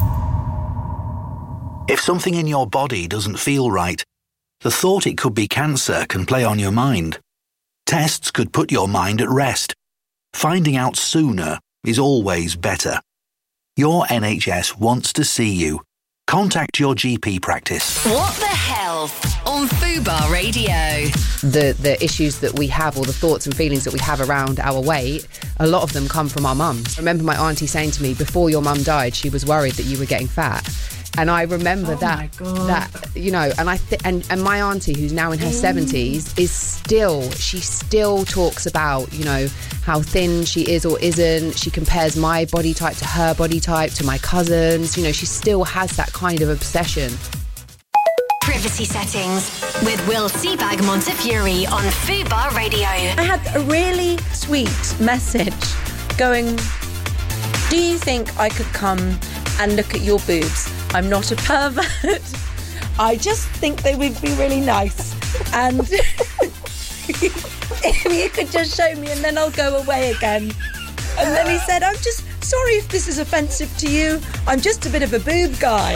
If something in your body doesn't feel right, the thought it could be cancer can play on your mind. Tests could put your mind at rest. Finding out sooner is always better. Your N H S wants to see you. Contact your G P practice. What the Health on Fubar Radio. The the issues that we have, or the thoughts and feelings that we have around our weight, a lot of them come from our mums. I remember my auntie saying to me, before your mum died, she was worried that you were getting fat. And I remember Oh that, my God. that you know, and I th- and and my auntie, who's now in her seventies, is still she still talks about, you know, how thin she is or isn't. She compares my body type to her body type, to my cousins. You know, she still has that kind of obsession. Privacy settings with Will Seabag Montefiore on Fubar Radio. I had a really sweet message going, do you think I could come and look at your boobs? I'm not a pervert. I just think they would be really nice. And if you could just show me and then I'll go away again. And then he said, I'm just sorry if this is offensive to you. I'm just a bit of a boob guy.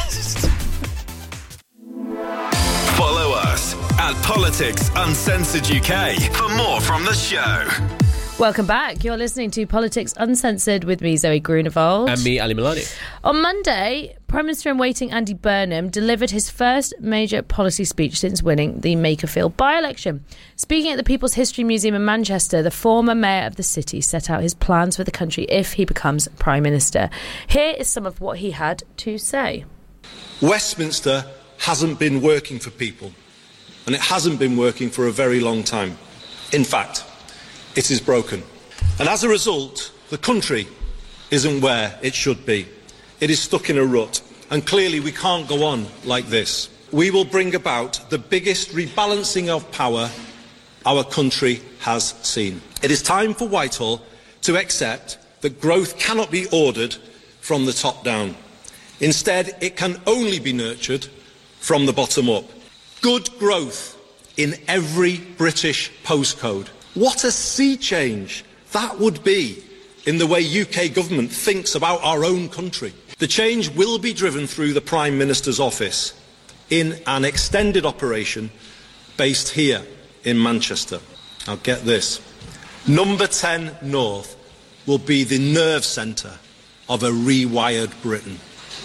Follow us at Politics Uncensored U K for more from the show. Welcome back. You're listening to Politics Uncensored with me, Zoe Grunewald. And me, Ali Milani. On Monday, Prime Minister-in-waiting Andy Burnham delivered his first major policy speech since winning the Makerfield by-election. Speaking at the People's History Museum in Manchester, the former mayor of the city set out his plans for the country if he becomes Prime Minister. Here is some of what he had to say. Westminster hasn't been working for people, and it hasn't been working for a very long time. In fact, it is broken. And as a result, the country isn't where it should be. It is stuck in a rut, and clearly we can't go on like this. We will bring about the biggest rebalancing of power our country has seen. It is time for Whitehall to accept that growth cannot be ordered from the top down. Instead, it can only be nurtured from the bottom up. Good growth in every British postcode. What a sea change that would be in the way U K government thinks about our own country. The change will be driven through the Prime Minister's office in an extended operation based here in Manchester. Now get this. Number ten North will be the nerve centre of a rewired Britain.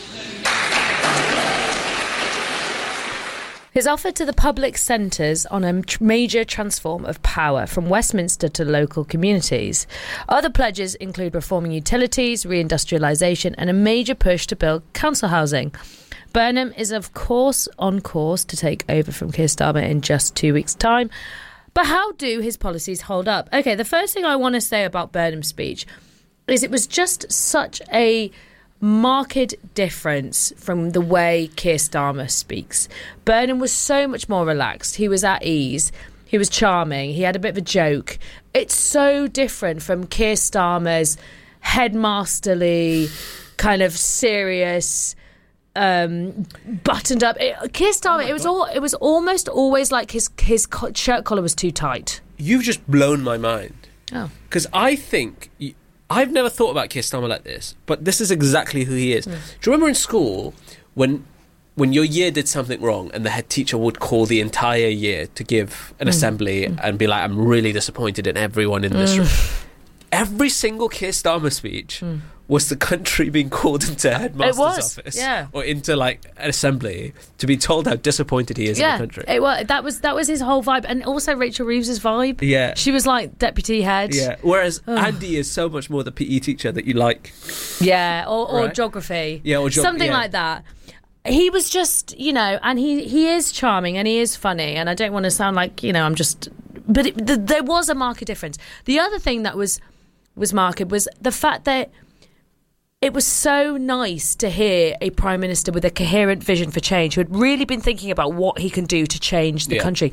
His offer to the public centres on a major transform of power from Westminster to local communities. Other pledges include reforming utilities, reindustrialisation and a major push to build council housing. Burnham is of course on course to take over from Keir Starmer in just two weeks' time. But how do his policies hold up? OK, the first thing I want to say about Burnham's speech is it was just such a marked difference from the way Keir Starmer speaks. Burnham was so much more relaxed. He was at ease. He was charming. He had a bit of a joke. It's so different from Keir Starmer's headmasterly, kind of serious, um, buttoned up. It, Keir Starmer, Oh it was all. It was almost always like his his co- shirt collar was too tight. You've just blown my mind. Oh, because I think I've never thought about Keir Starmer like this, but this is exactly who he is. Mm. Do you remember in school when when your year did something wrong and the head teacher would call the entire year to give an mm. assembly mm. and be like, "I'm really disappointed in everyone in this mm. room." Every single Keir Starmer speech mm. was the country being called into a headmaster's office, yeah. or into like an assembly to be told how disappointed he is yeah, in the country. It was, that was that was his whole vibe, and also Rachel Reeves's vibe. Yeah, she was like deputy head. Yeah, whereas oh. Andy is so much more the P E teacher that you like. Yeah, or, or right? geography. Yeah, or geog- something yeah. like that. He was just, you know, and he he is charming and he is funny, and I don't want to sound like, you know, I'm just, but it, th- there was a marked difference. The other thing that was. was marked was the fact that it was so nice to hear a Prime Minister with a coherent vision for change who had really been thinking about what he can do to change the yeah. country,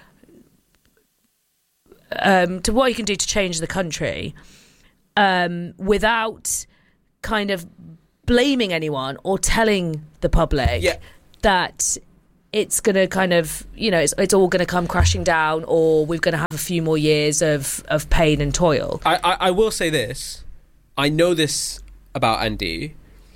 um, to what he can do to change the country um, without kind of blaming anyone or telling the public yeah. that it's going to kind of, you know, it's, it's all going to come crashing down, or we're going to have a few more years of, of pain and toil. I, I, I will say this. I know this about Andy.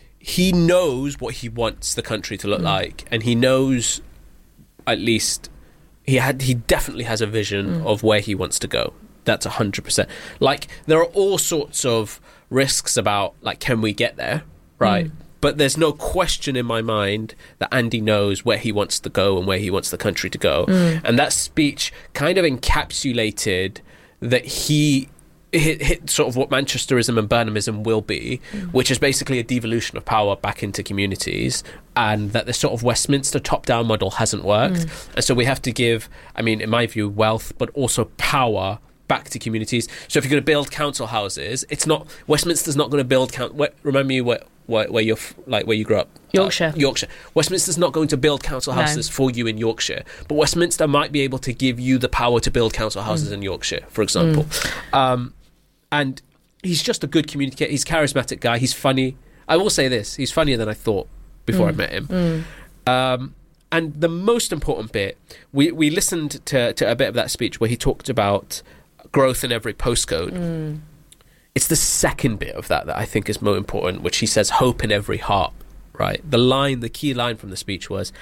He knows what he wants the country to look mm. like, and he knows, at least, he had he definitely has a vision mm. of where he wants to go. That's one hundred percent. Like, there are all sorts of risks about, like, can we get there, right? Mm. But there's no question in my mind that Andy knows where he wants to go and where he wants the country to go. Mm. And that speech kind of encapsulated that he hit, hit sort of what Manchesterism and Burnhamism will be, mm. which is basically a devolution of power back into communities, and that the sort of Westminster top-down model hasn't worked. Mm. And so we have to give, I mean, in my view, wealth, but also power back to communities. So if you're going to build council houses, it's not, Westminster's not going to build, count, where, remember you where, where, where you're, like where you grew up? Yorkshire. Uh, Yorkshire. Westminster's not going to build council houses no. for you in Yorkshire, but Westminster might be able to give you the power to build council houses mm. in Yorkshire, for example. Mm. Um, and he's just a good communicator. He's a charismatic guy. He's funny. I will say this, he's funnier than I thought before mm. I met him. Mm. Um, and the most important bit, we, we listened to, to a bit of that speech where he talked about growth in every postcode. Mm. It's the second bit of that that I think is more important, which he says hope in every heart, right? The line, the key line from the speech was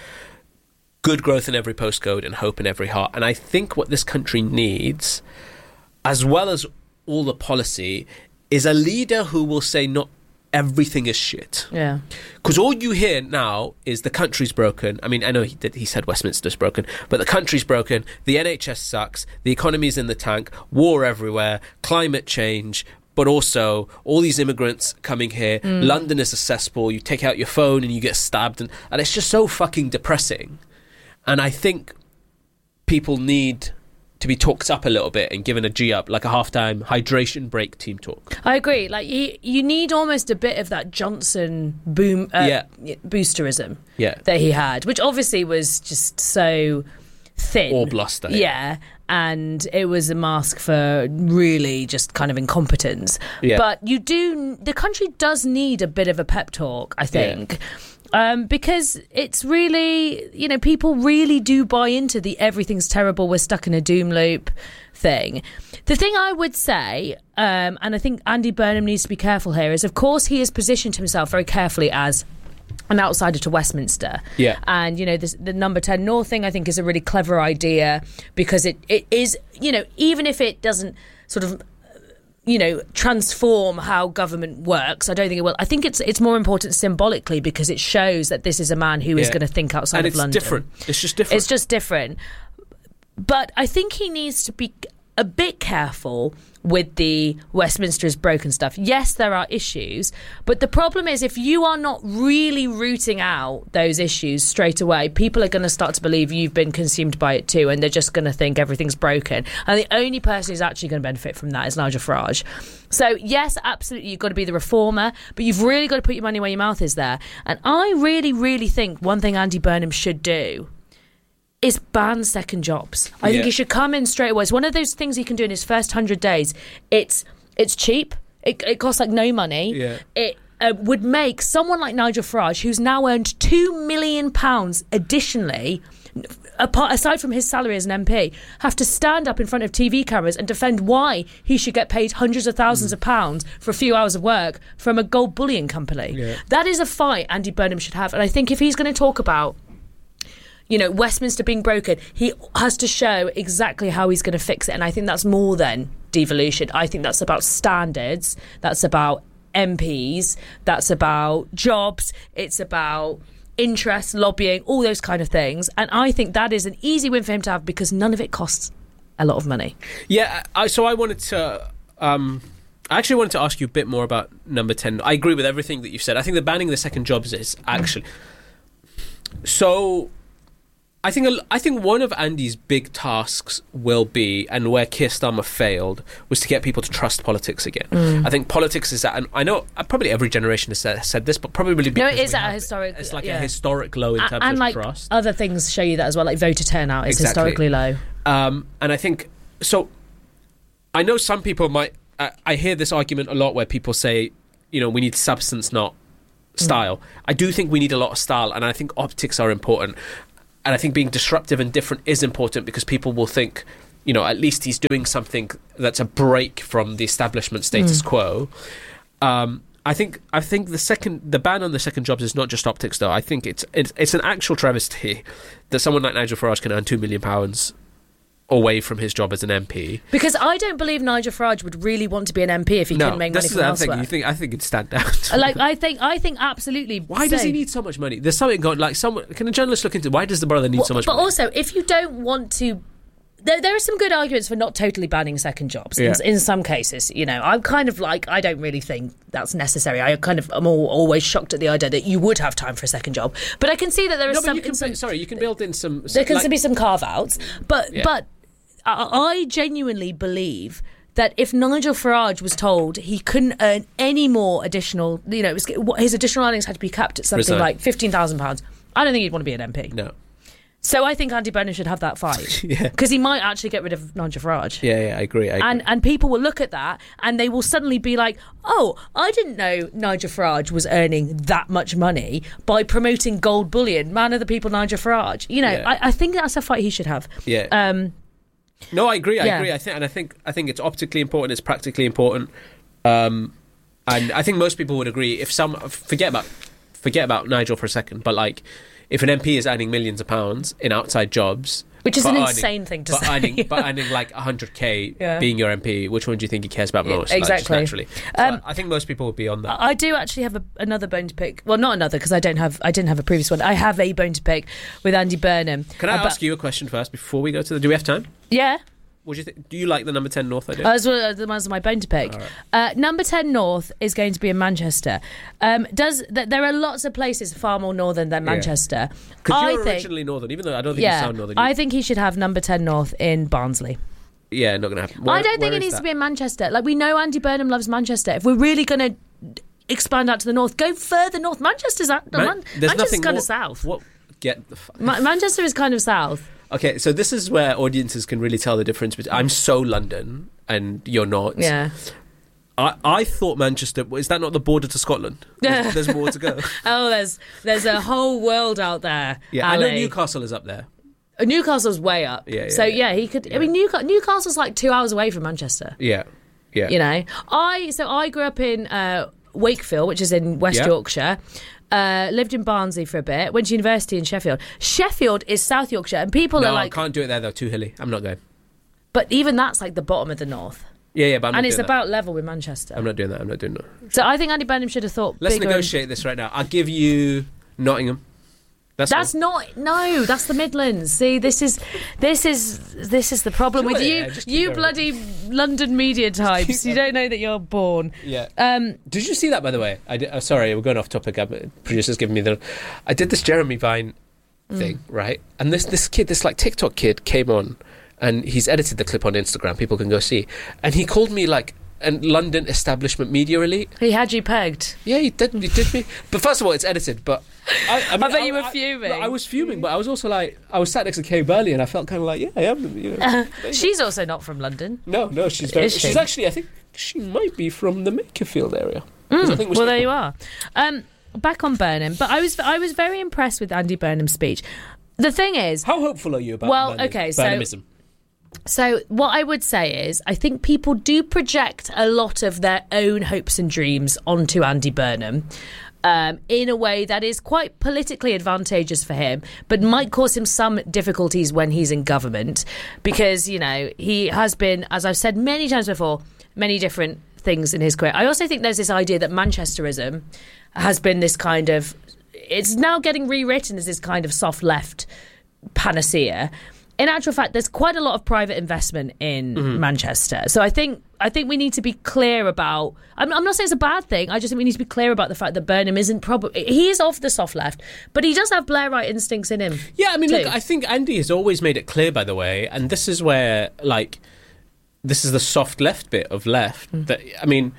good growth in every postcode and hope in every heart. And I think what this country needs, as well as all the policy, is a leader who will say not everything is shit. Yeah. Because all you hear now is the country's broken. I mean, I know he did, he said Westminster's broken, but the country's broken, the N H S sucks, the economy's in the tank, war everywhere, climate change, but also all these immigrants coming here, mm. London is a cesspool, you take out your phone and you get stabbed, and, and it's just so fucking depressing. And I think people need to be talked up a little bit and given a G up, like a halftime hydration break team talk. I agree. Like you, you need almost a bit of that Johnson boom, uh, yeah. boosterism yeah. that he had, which obviously was just so thin. Or bluster. Yeah. yeah. And it was a mask for really just kind of incompetence. Yeah. But you do, the country does need a bit of a pep talk, I think. Yeah. Um, because it's really, you know, people really do buy into the everything's terrible, we're stuck in a doom loop thing. The thing I would say, um, and I think Andy Burnham needs to be careful here, is of course he has positioned himself very carefully as an outsider to Westminster. Yeah. And, you know, this, the number ten North thing I think is a really clever idea, because it, it is, you know, even if it doesn't sort of, you know, transform how government works, I don't think it will. I think it's it's more important symbolically, because it shows that this is a man who yeah. is going to think outside and of it's London. different. It's just different. It's just different. But I think he needs to be a bit careful with the Westminster is broken stuff. Yes, there are issues, but the problem is if you are not really rooting out those issues straight away, people are going to start to believe you've been consumed by it too, and they're just going to think everything's broken. And the only person who's actually going to benefit from that is Nigel Farage. So yes, absolutely, you've got to be the reformer, but you've really got to put your money where your mouth is there. And I really, really think one thing Andy Burnham should do is ban second jobs. I yeah. think he should come in straight away. It's one of those things he can do in his first hundred days. It's it's cheap. It, it costs like no money. Yeah. It uh, would make someone like Nigel Farage, who's now earned two million pounds additionally, apart, aside from his salary as an M P, have to stand up in front of T V cameras and defend why he should get paid hundreds of thousands mm. of pounds for a few hours of work from a gold bullion company. Yeah. That is a fight Andy Burnham should have. And I think if he's going to talk about, you know, Westminster being broken, he has to show exactly how he's going to fix it. And I think that's more than devolution. I think that's about standards. That's about M Ps. That's about jobs. It's about interest, lobbying, all those kind of things. And I think that is an easy win for him to have because none of it costs a lot of money. Yeah, I, so I wanted to... Um, I actually wanted to ask you a bit more about number ten. I agree with everything that you've said. I think the banning the second jobs is actually... So... I think I think one of Andy's big tasks will be, and where Keir Starmer failed, was to get people to trust politics again. Mm. I think politics is at, and I know probably every generation has said, said this, but probably because no, it is at a historic. It's like yeah. a historic low in a- terms and of like trust. Other things show you that as well, like voter turnout is exactly. historically low. Um, and I think so. I know some people might. I, I hear this argument a lot where people say, you know, we need substance, not style. Mm. I do think we need a lot of style, and I think optics are important. And I think being disruptive and different is important because people will think, you know, at least he's doing something that's a break from the establishment status mm. quo. Um, I think I think the second the ban on the second jobs is not just optics, though. I think it's it's, it's an actual travesty that someone like Nigel Farage can earn two million pounds away from his job as an M P. Because I don't believe Nigel Farage would really want to be an M P if he no, couldn't make money from elsewhere. You think, I think it'd stand out. like I think, I think absolutely. Why so. does he need so much money? There's something going. Like, someone can a journalist look into why does the brother need well, so much but money? But also, if you don't want to. There, there are some good arguments for not totally banning second jobs yeah. in, in some cases. You know, I'm kind of like, I don't really think that's necessary. I kind of am all, always shocked at the idea that you would have time for a second job. But I can see that there is no, some, you can, some. Sorry, you can build in some. There can like, be some carve outs, but yeah. but. I genuinely believe that if Nigel Farage was told he couldn't earn any more additional, you know, it was, his additional earnings had to be capped at something Resign. like fifteen thousand pounds, I don't think he'd want to be an M P. No. So I think Andy Burnham should have that fight. Because yeah. he might actually get rid of Nigel Farage. Yeah, yeah, I agree, I agree. And, and people will look at that and they will suddenly be like, oh, I didn't know Nigel Farage was earning that much money by promoting gold bullion. Man of the people, Nigel Farage. You know, yeah. I, I think that's a fight he should have. Yeah. Um, No, I agree. I yeah. agree. I think, and I think, I think it's optically important. It's practically important, um, and I think most people would agree. If some forget about forget about Nigel for a second, but like, if an M P is earning millions of pounds in outside jobs, which is an earning, insane thing to but say, earning, but earning like a hundred k yeah. being your M P, which one do you think he cares about most? Exactly. Like, just naturally, so Um, I think most people would be on that. I do actually have a, another bone to pick. Well, not another because I don't have. I didn't have a previous one. I have a bone to pick with Andy Burnham. Can I about, ask you a question first before we go to the? Do we have time? Yeah. What do you think? Do you like the number ten North idea? Uh, as well as the ones on my bone to pick. Right. Uh, number ten North is going to be in Manchester. Um, does th- there are lots of places far more northern than Manchester? Because I you're think, originally northern, even though I don't think yeah, you sound northern. I think he should have number ten North in Barnsley. Yeah, not going to happen. Where, I don't think where it needs that? to be in Manchester. Like, we know Andy Burnham loves Manchester. If we're really going to expand out to the north, go further north. Manchester's out, Man- Man- there's Manchester's nothing kind more- of south. What? Get the fuck. Ma- Manchester is kind of south. Okay, so this is where audiences can really tell the difference between. I'm so London and you're not. Yeah. I, I thought Manchester, is that not the border to Scotland? There's, there's more to go. Oh, there's there's a whole world out there. Yeah, I know Ali. Newcastle is up there. Uh, Newcastle's way up. Yeah, yeah, so yeah. yeah, he could. I mean, Newca- Newcastle's like two hours away from Manchester. Yeah, yeah. You know, I so I grew up in uh, Wakefield, which is in West Yeah. Yorkshire. Uh, lived in Barnsley for a bit. Went to university in Sheffield. Sheffield is South Yorkshire, and people no, are like, I can't do it there though. Too hilly. I'm not going. but even that's like the bottom of the north. Yeah, yeah, but I'm not and it's doing about level with Manchester. that. I'm not doing that. I'm not doing that. So I think Andy Burnham should have thought. Let's bigger negotiate and- this right now. I'll give you Nottingham. That's, That's all. not no. That's the Midlands. See, this is this is this is the problem Sure, with yeah, you. just keep You going. bloody London media types. You don't know that you're born. Yeah. Um, Did you see that, by the way? I did, oh, sorry, we're going off topic. Uh, Producer's giving me the. I did this Jeremy Vine thing, Mm. right? And this this kid, this like TikTok kid, came on, and he's edited the clip on Instagram. People can go see, and he called me like a London establishment media elite. He had you pegged. Yeah, he did. He did me. But first of all, it's edited. But I, I, mean, I bet you were fuming. I, I was fuming, but I was also like, I was sat next to Kay Burley, and I felt kind of like, yeah, I am. You know, Uh, she's also not from London. no, no, she's very. Is she? She's actually, I think, she might be from the Makerfield area. Mm, I think well, there you are. Um, back on Burnham, but I was I was very impressed with Andy Burnham's speech. The thing is, how hopeful are you about? Well, Burnham, okay, so. Burnhamism? So what I would say is I think people do project a lot of their own hopes and dreams onto Andy Burnham um, in a way that is quite politically advantageous for him, but might cause him some difficulties when he's in government because, you know, he has been, as I've said many times before, many different things in his career. I also think there's this idea that Manchesterism has been this kind of, it's now getting rewritten as this kind of soft left panacea. In actual fact, there's quite a lot of private investment in mm-hmm. Manchester. So I think I think we need to be clear about... I'm, I'm not saying it's a bad thing. I just think we need to be clear about the fact that Burnham isn't probably... He is off the soft left, but he does have Blairite instincts in him. Yeah, I mean, too. look, I think Andy has always made it clear, by the way, and this is where, like, this is the soft left bit of left. Mm. That I mean...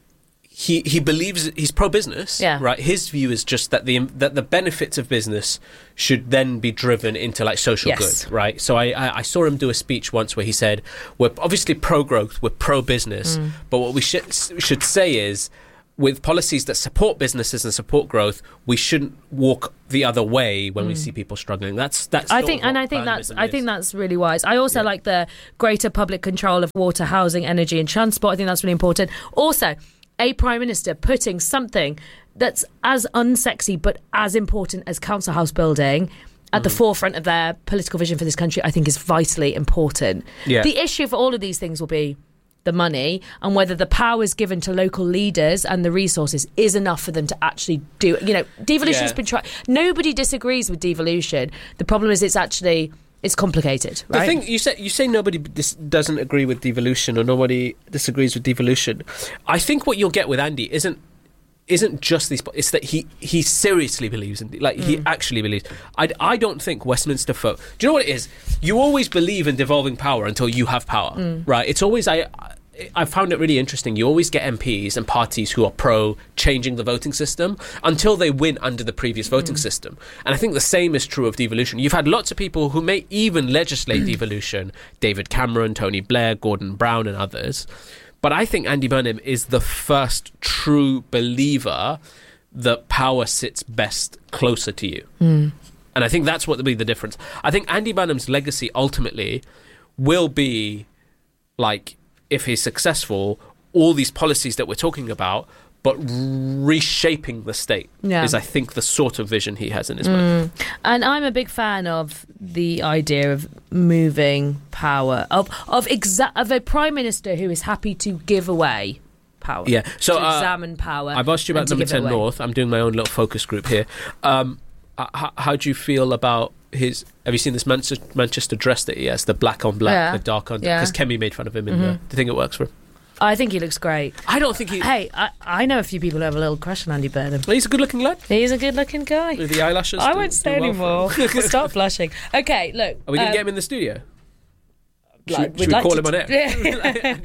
He he believes he's pro-business, yeah. right? His view is just that the that the benefits of business should then be driven into like social yes. good, right? So I, I I saw him do a speech once where he said we're obviously pro-growth, we're pro-business, mm. but what we should should say is with policies that support businesses and support growth, we shouldn't walk the other way when mm. we see people struggling. That's that's. I think, and I think that's I think that's really wise. I also yeah. like the greater public control of water, housing, energy, and transport. I think that's really important. Also, a Prime Minister putting something that's as unsexy but as important as council house building at mm. the forefront of their political vision for this country, I think is vitally important. Yeah. The issue for all of these things will be the money and whether the powers given to local leaders and the resources is enough for them to actually do it. You know, devolution's yeah. been tried. Nobody disagrees with devolution. The problem is it's actually... It's complicated, right? The thing you say, you say nobody dis- doesn't agree with devolution or nobody disagrees with devolution. I think what you'll get with Andy isn't isn't just these. It's that he he seriously believes in, like mm. he actually believes. I, I don't think Westminster folk. Do you know what it is? You always believe in devolving power until you have power, mm. right? It's always I. I found it really interesting. You always get M Ps and parties who are pro changing the voting system until they win under the previous voting mm. system. And I think the same is true of devolution. You've had lots of people who may even legislate devolution, David Cameron, Tony Blair, Gordon Brown and others. But I think Andy Burnham is the first true believer that power sits best closer to you. Mm. And I think that's what will be the difference. I think Andy Burnham's legacy ultimately will be like... if he's successful, all these policies that we're talking about, but reshaping the state yeah. is, I think, the sort of vision he has in his mm. mind. And I'm a big fan of the idea of moving power, of of, exa- of a Prime Minister who is happy to give away power. Yeah, so to uh, examine power. I've asked you about number ten North. I'm doing my own little focus group here. Um, how, how do you feel about his... Have you seen this Manchester, Manchester dress that he has? The black on black, yeah. the dark on... Yeah. Because Kemi made fun of him in mm-hmm. the... Do you think it works for him? I think he looks great. I don't think he... Hey, I, I know a few people who have a little crush on Andy Burnham. He's a good-looking lad. He's a good-looking guy. With the eyelashes. I do, won't say well anymore. We'll start blushing. Okay, look. Are we going to um, get him in the studio? Should, like, should we like call to him on air?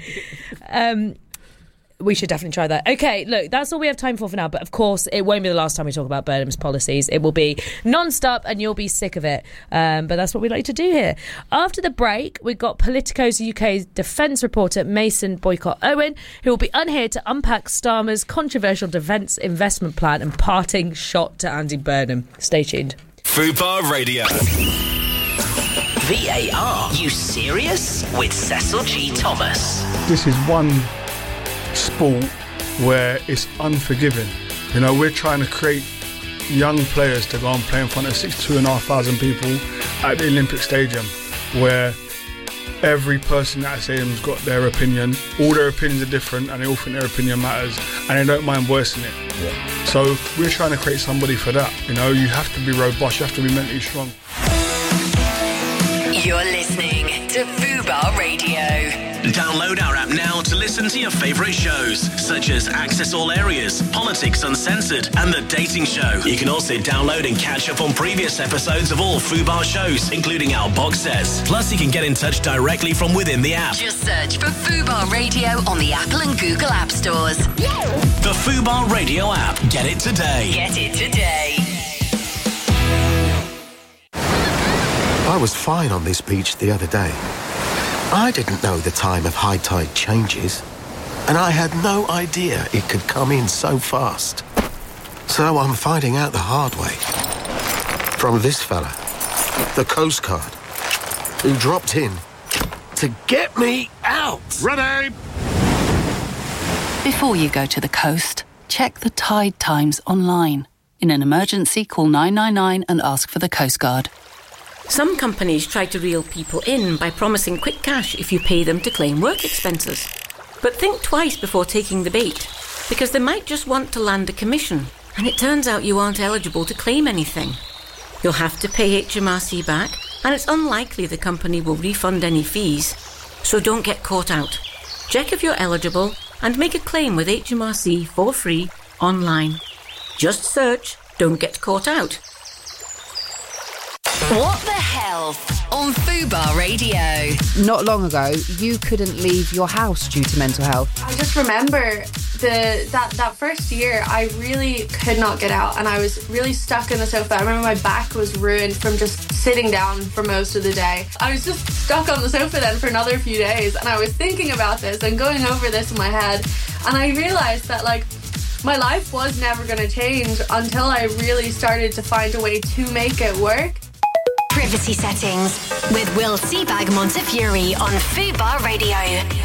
um, we should definitely try that. Okay, look, that's all we have time for for now. But of course, it won't be the last time we talk about Burnham's policies. It will be non-stop and you'll be sick of it. Um, but that's what we like to do here. After the break, we've got Politico's U K defence reporter Mason Boycott Owen, who will be on here to unpack Starmer's controversial defence investment plan and parting shot to Andy Burnham. Stay tuned. Fubar Radio. V A R, you serious? With Cecil G. Thomas. This is one sport where it's unforgiving. You know, we're trying to create young players to go and play in front of sixty-two and a half thousand people at the Olympic Stadium, where every person at the stadium's got their opinion. All their opinions are different and they all think their opinion matters and they don't mind voicing it. Yeah. So we're trying to create somebody for that. You know, you have to be robust, you have to be mentally strong. You're listening to Fubar Radio. Download our app now to listen to your favourite shows, such as Access All Areas, Politics Uncensored, and The Dating Show. You can also download and catch up on previous episodes of all Fubar shows, including our box sets. Plus, you can get in touch directly from within the app. Just search for Fubar Radio on the Apple and Google App Stores. The Fubar Radio app. Get it today. Get it today. I was fine on this beach the other day. I didn't know the time of high tide changes. And I had no idea it could come in so fast. So I'm finding out the hard way. From this fella, the Coast Guard, who dropped in to get me out. Ready! Before you go to the coast, check the tide times online. In an emergency, call nine nine nine and ask for the Coast Guard. Some companies try to reel people in by promising quick cash if you pay them to claim work expenses. But think twice before taking the bait, because they might just want to land a commission, and it turns out you aren't eligible to claim anything. You'll have to pay H M R C back, and it's unlikely the company will refund any fees. So don't get caught out. Check if you're eligible and make a claim with H M R C for free online. Just search Don't Get Caught Out. What the hell on Fubar Radio? Not long ago, you couldn't leave your house due to mental health. I just remember the that, that first year, I really could not get out, and I was really stuck in the sofa. I remember my back was ruined from just sitting down for most of the day. I was just stuck on the sofa then for another few days, and I was thinking about this and going over this in my head, and I realised that, like, my life was never going to change until I really started to find a way to make it work. Privacy Settings with Will Seabag Montefiore on Fubar Radio.